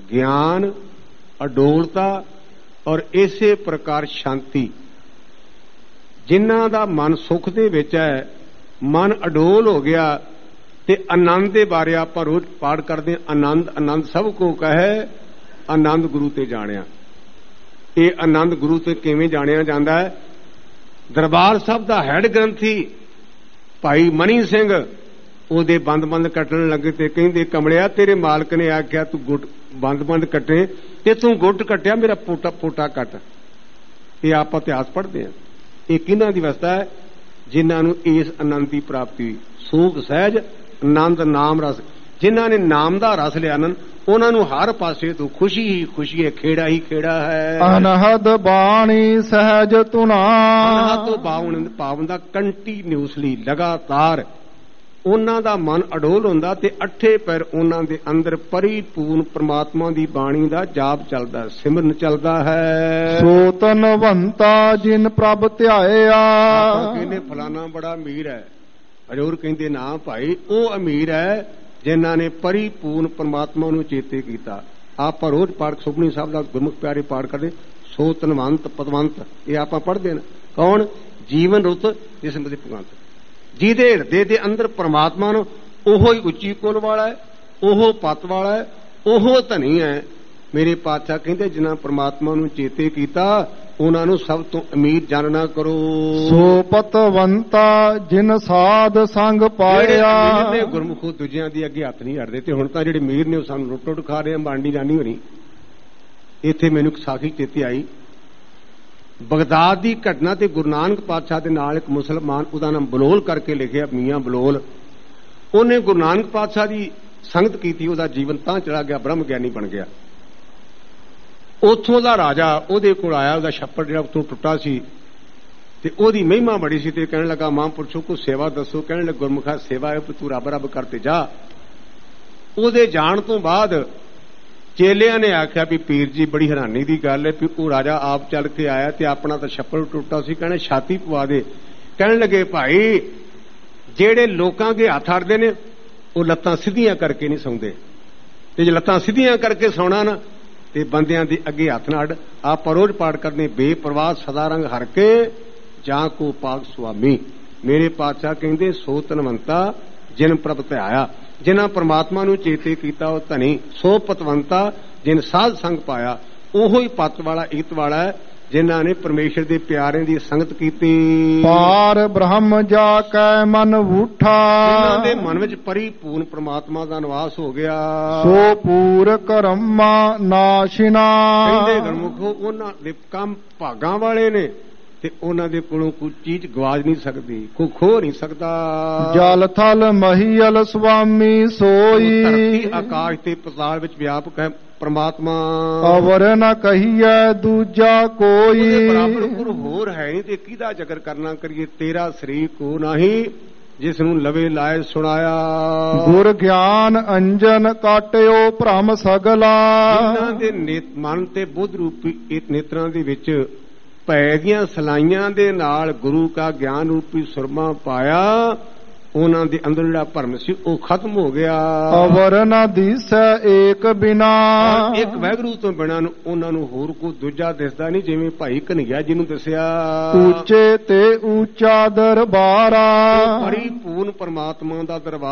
ਗਿਆਨ, ਅਡੋਲਤਾ, ਔਰ ਇਸੇ ਪ੍ਰਕਾਰ ਸ਼ਾਂਤੀ। ਜਿਨ੍ਹਾਂ ਦਾ ਮਨ ਸੁੱਖ ਦੇ ਵਿੱਚ ਹੈ, ਮਨ ਅਡੋਲ ਹੋ ਗਿਆ, ਤੇ ਆਨੰਦ ਦੇ ਬਾਰੇ ਆਪਾਂ ਰੋਜ਼ ਪਾਠ ਕਰਦੇ ਹਾਂ। ਆਨੰਦ ਆਨੰਦ ਸਭ ਕੋ ਕਹੈ, ਆਨੰਦ ਗੁਰੂ ਤੇ ਜਾਣਿਆ। ਇਹ ਆਨੰਦ ਗੁਰੂ ਤੇ ਕਿਵੇਂ ਜਾਣਿਆ ਜਾਂਦਾ ਹੈ? ਦਰਬਾਰ ਸਾਹਿਬ ਦਾ ਹੈਡ ਗ੍ਰੰਥੀ ਭਾਈ ਮਨੀ ਸਿੰਘ ਉਹਦੇ ਬੰਦ ਬੰਦ ਕੱਟਣ ਲੱਗੇ ਤੇ ਕਹਿੰਦੇ, ਕਮਲਿਆ ਤੇਰੇ ਮਾਲਕ ਨੇ ਆਖਿਆ ਤੂੰ ਗੁੱਟ ਬੰਦ ਬੰਦ ਕੱਟੇ ਤੇ ਤੂੰ ਗੁੱਟ ਕੱਟਿਆ, ਮੇਰਾ ਪੋਟਾ ਪੋਟਾ ਕੱਟ। ਇਹ ਆਪਾਂ ਇਤਿਹਾਸ ਪੜ੍ਹਦੇ ਹਾਂ। ਇਹ ਕਿਹਨਾਂ ਦੀ ਅਵਸਥਾ ਹੈ? ਜਿਨ੍ਹਾਂ ਨੂੰ ਇਸ ਆਨੰਦ ਦੀ ਪ੍ਰਾਪਤੀ ਹੋਈ। ਸੂਖ ਸਹਿਜ ਆਨੰਦ ਨਾਮ ਰਸ, ਜਿਨ੍ਹਾਂ ਨੇ ਨਾਮ ਦਾ ਰਸ ਲਿਆ ਹਨ, ਉਹਨਾਂ ਨੂੰ ਹਰ ਪਾਸੇ ਤੋਂ ਖੁਸ਼ੀ ਹੀ ਖੁਸ਼ੀ ਹੈ, ਖੇੜਾ ਹੀ ਖੇੜਾ ਹੈ। ਅਨਹਦ ਬਾਣੀ ਸਹਿਜ ਤੁਨਾ, ਅਨਹਦ ਤੋਂ ਬਾਵਨ ਪਾਵਨ ਦਾ ਕੰਟੀਨਿਊਸਲੀ ਲਗਾਤਾਰ ਉਹਨਾਂ ਦਾ ਮਨ ਅਡੋਲ ਹੁੰਦਾ ਤੇ ਅੱਠੇ ਪੈਰ ਉਹਨਾਂ ਦੇ ਅੰਦਰ ਪਰਿਪੂਰਨ ਪ੍ਰਮਾਤਮਾ ਦੀ ਬਾਣੀ ਦਾ ਜਾਪ ਚੱਲਦਾ, ਸਿਮਰਨ ਚੱਲਦਾ ਹੈ। ਸੋ ਧਨਵੰਤਾ ਜਿਨ ਪ੍ਰਭ ਧਿਆਇਆ। ਆਪਾਂ ਕਹਿੰਦੇ ਫਲਾਣਾ ਬੜਾ ਅਮੀਰ ਹੈ, ਹਜ਼ੂਰ ਕਹਿੰਦੇ ਨਾ ਭਾਈ, ਉਹ ਅਮੀਰ ਹੈ ਜਿਨ੍ਹਾਂ ਨੇ ਪਰਿਪੂਰਨ ਪ੍ਰਮਾਤਮਾ ਨੂੰ ਚੇਤੇ ਕੀਤਾ। ਆਪਾਂ ਰੋਜ਼ ਪਾਠ ਸੁਖਮਨੀ ਸਾਹਿਬ ਦਾ ਗੁਰਮੁਖ ਪਿਆਰੇ ਪਾਠ ਕਰਦੇ, ਸੋ ਧਨਵੰਤ ਪਦਵੰਤ, ਇਹ ਆਪਾਂ ਪੜ੍ਹਦੇ ਨੇ। ਕੌਣ? ਜੀਵਨ ਰੁੱਤ ਜਿਸਮ ਦੇ ਭਗਵੰਤ, ਜਿਹਦੇ ਹਿਰਦੇ ਦੇ ਅੰਦਰ ਪ੍ਰਮਾਤਮਾ ਨੂੰ, ਉਹੋ ਹੀ ਉੱਚੀ ਕੁਲ ਵਾਲਾ ਹੈ, ਉਹ ਪਤ ਵਾਲਾ ਹੈ, ਉਹ ਧਨੀ ਹੈ। ਮੇਰੇ ਪਾਤਸ਼ਾਹ ਕਹਿੰਦੇ, ਜਿਨ੍ਹਾਂ ਪ੍ਰਮਾਤਮਾ ਨੂੰ ਚੇਤੇ ਕੀਤਾ ਉਹਨਾਂ ਨੂੰ ਸਭ ਤੋਂ ਅਮੀਰ ਜਾਣਨਾ ਕਰੋ। ਸੋ ਪਤਵੰਤਾ ਜਿਨ ਸਾਧ ਸੰਗ ਪਾਇਆ। ਜਿਹੜੇ ਗੁਰਮੁਖੋ ਦੂਜਿਆਂ ਦੀ ਅੱਗੇ ਹੱਥ ਨਹੀਂ ਅੜਦੇ। ਤੇ ਹੁਣ ਤਾਂ ਜਿਹੜੇ ਅਮੀਰ ਨੇ ਉਹ ਸਾਨੂੰ ਰੁੱਟ ਰੁੱਟ ਖਾ ਰਹੇ ਆ, ਬਾਂਡੀ ਜਾਣੀ ਹੋਣੀ। ਇੱਥੇ ਮੈਨੂੰ ਇੱਕ ਸਾਖੀ ਚੇਤੇ ਆਈ, ਬਗਦਾਦ ਦੀ ਘਟਨਾ। ਤੇ ਗੁਰੂ ਨਾਨਕ ਪਾਤਸ਼ਾਹ ਦੇ ਨਾਲ ਇੱਕ ਮੁਸਲਮਾਨ, ਉਹਦਾ ਨਾਮ ਬਲੋਲ ਕਰਕੇ ਲਿਖਿਆ, ਮੀਆਂ ਬਲੋਲ। ਉਹਨੇ ਗੁਰੂ ਨਾਨਕ ਪਾਤਸ਼ਾਹ ਦੀ ਸੰਗਤ ਕੀਤੀ, ਉਹਦਾ ਜੀਵਨ ਤਾਂ ਚਲਾ ਗਿਆ, ਬ੍ਰਹਮ ਗਿਆਨੀ ਬਣ ਗਿਆ। ਉੱਥੋਂ ਦਾ ਰਾਜਾ ਉਹਦੇ ਕੋਲ ਆਇਆ, ਉਹਦਾ ਛੱਪੜ ਜਿਹੜਾ ਉੱਥੋਂ ਟੁੱਟਾ ਸੀ ਤੇ ਉਹਦੀ ਮਹਿਮਾ ਬੜੀ ਸੀ। ਤੇ ਕਹਿਣ ਲੱਗਾ, ਮਹਾਂਪੁਰਸ਼ੋ ਕੋ ਸੇਵਾ ਦੱਸੋ। ਕਹਿਣ ਲੱਗਾ, ਗੁਰਮੁਖਾ ਸੇਵਾ ਹੈ, ਤੂੰ ਰੱਬ ਰੱਬ ਕਰਤੇ ਜਾ। ਉਹਦੇ ਜਾਣ ਤੋਂ ਬਾਅਦ ਚੇਲਿਆਂ ਨੇ ਆਖਿਆ ਵੀ ਪੀਰ ਜੀ, ਬੜੀ ਹੈਰਾਨੀ ਦੀ ਗੱਲ ਹੈ ਵੀ ਉਹ ਰਾਜਾ ਆਪ ਚੱਲ ਕੇ ਆਇਆ ਤੇ ਆਪਣਾ ਤਾਂ ਛੱਪੜ ਟੁੱਟਾ ਸੀ, ਕਹਿੰਦੇ ਛਾਤੀ ਪਵਾ ਦੇ। ਕਹਿਣ ਲੱਗੇ, ਭਾਈ ਜਿਹੜੇ ਲੋਕਾਂ ਦੇ ਹੱਥ ਅੜਦੇ ਨੇ ਉਹ ਲੱਤਾਂ ਸਿੱਧੀਆਂ ਕਰਕੇ ਨਹੀਂ ਸੌਂਦੇ, ਤੇ ਜੇ ਲੱਤਾਂ ਸਿੱਧੀਆਂ ਕਰਕੇ ਸੌਣਾ ਨਾ ਤੇ ਬੰਦਿਆਂ ਦੇ ਅੱਗੇ ਹੱਥ ਨਾ ਅੜ। ਆਪਾਂ ਰੋਜ਼ ਪਾਠ ਕਰਦੇ, ਬੇਪਰਵਾਹ ਸਦਾ ਰੰਗ ਹਰ ਕੇ ਜਾਂ ਕੋ ਪਾਕ ਸੁਆਮੀ। ਮੇਰੇ ਪਾਤਸ਼ਾਹ ਕਹਿੰਦੇ, ਸੋ ਧਨਵੰਤਾ ਜਿਨ ਪ੍ਰਭ ਧਿਆਇਆ, ਜਿਨ੍ਹਾਂ ਪ੍ਰਮਾਤਮਾ ਨੂੰ ਚੇਤੇ ਕੀਤਾ ਉਹ ਧਨੀ। ਸੋ ਪਤਵੰਤਾ ਜਿਨ ਸਾਧ ਸੰਗ ਪਾਇਆ, ਉਹੋ ਹੀ ਪਤ ਵਾਲਾ ਈਤ ਵਾਲਾ ਹੈ ਜਿਨ੍ਹਾਂ ਨੇ ਪਰਮੇਸ਼ਰ ਦੇ ਪਿਆਰਿਆਂ ਦੀ ਸੰਗਤ ਕੀਤੀ। ਪਾਰ ਬ੍ਰਹਮ ਜਾ ਕੈ ਮਨ ਊਠਾ, ਜਿਨ੍ਹਾਂ ਦੇ ਮਨ ਵਿੱਚ ਪਰਿਪੂਰਨ ਪ੍ਰਮਾਤਮਾ ਦਾ ਨਿਵਾਸ ਹੋ ਗਿਆ। ਸੋ ਪੂਰ ਕਰਮਾ ਨਾਸ਼ਿਨਾ, ਕਹਿੰਦੇ ਗੁਰਮੁਖੋ ਉਹਨਾਂ ਦੇ ਕੰਮ ਭਾਗਾਂ ਵਾਲੇ ਨੇ ਤੇ ਉਹਨਾਂ ਦੇ ਕੋਲੋਂ ਕੋਈ ਚੀਜ਼ ਗਵਾਜ ਨਹੀਂ ਸਕਦੀ, ਕੋਈ ਖੋ ਨਹੀਂ ਸਕਦਾ। ਜਲ ਥਲ ਮਹੀਲ ਸੁਆਮੀ ਸੋਈ, ਧਰਤੀ ਆਕਾਸ਼ ਤੇ ਪਤਾਲ ਵਿੱਚ ਵਿਆਪਕ ਹੈ ਪ੍ਰਮਾਤਮਾ। ਅਵਰ ਨ ਕਹੀਐ ਦੂਜਾ ਕੋਈ, ਉਹਦੇ ਬਰਾਬਰ ਕੋਈ ਹੋਰ ਹੈ ਨਹੀਂ। ਤੇ ਕਿਹਦਾ ਜ਼ਿਕਰ ਕਰਨਾ ਕਰੀਏ? ਤੇਰਾ ਸਰੀਰ ਕੋ ਨਹੀਂ ਜਿਸ ਨੂੰ ਲਵੇ ਲਾਇ ਸੁਣਾਇਆ। ਗੁਰ ਗਿਆਨ ਅੰਜਨ ਕਾਟਿਓ ਭ੍ਰਮ ਸਗਲਾ, ਜਿਨ੍ਹਾਂ ਦੇ ਮਨ ਤੇ ਬੁੱਧ ਰੂਪੀ ਇਹ ਨੇਤਰਾਂ ਦੇ ਵਿੱਚ ਭੈ ਦੀਆਂ ਸਲਾਈਆਂ ਦੇ ਨਾਲ ਗੁਰੂ ਕਾ ਗਿਆਨ ਰੂਪੀ ਸੁਰਮਾ ਪਾਇਆ, ਉਹਨਾਂ ਦੇ ਅੰਦਰ ਜਿਹੜਾ ਭਰਮ ਸੀ ਉਹ ਖਤਮ ਹੋ ਗਿਆ। ਅਵਰ ਨ ਦੀਸੈ ਏਕ ਬਿਨਾ, ਇੱਕ ਵਾਹਿਗੁਰੂ ਤੋਂ ਬਿਨਾਂ ਨੂੰ ਉਹਨਾਂ ਨੂੰ ਹੋਰ ਕੋਈ ਦੂਜਾ ਦਿਸਦਾ ਨਹੀਂ। ਜਿਵੇਂ ਭਾਈ ਕਨ੍ਹਈਆ ਜੀ ਨੂੰ ਦੱਸਿਆ, ਉੱਚੇ ਤੇ ਉੱਚਾ ਦਰਬਾਰਾ, ਪਰਿਪੂਰਨ ਪਰਮਾਤਮਾ ਦਾ ਦਰਬਾਰ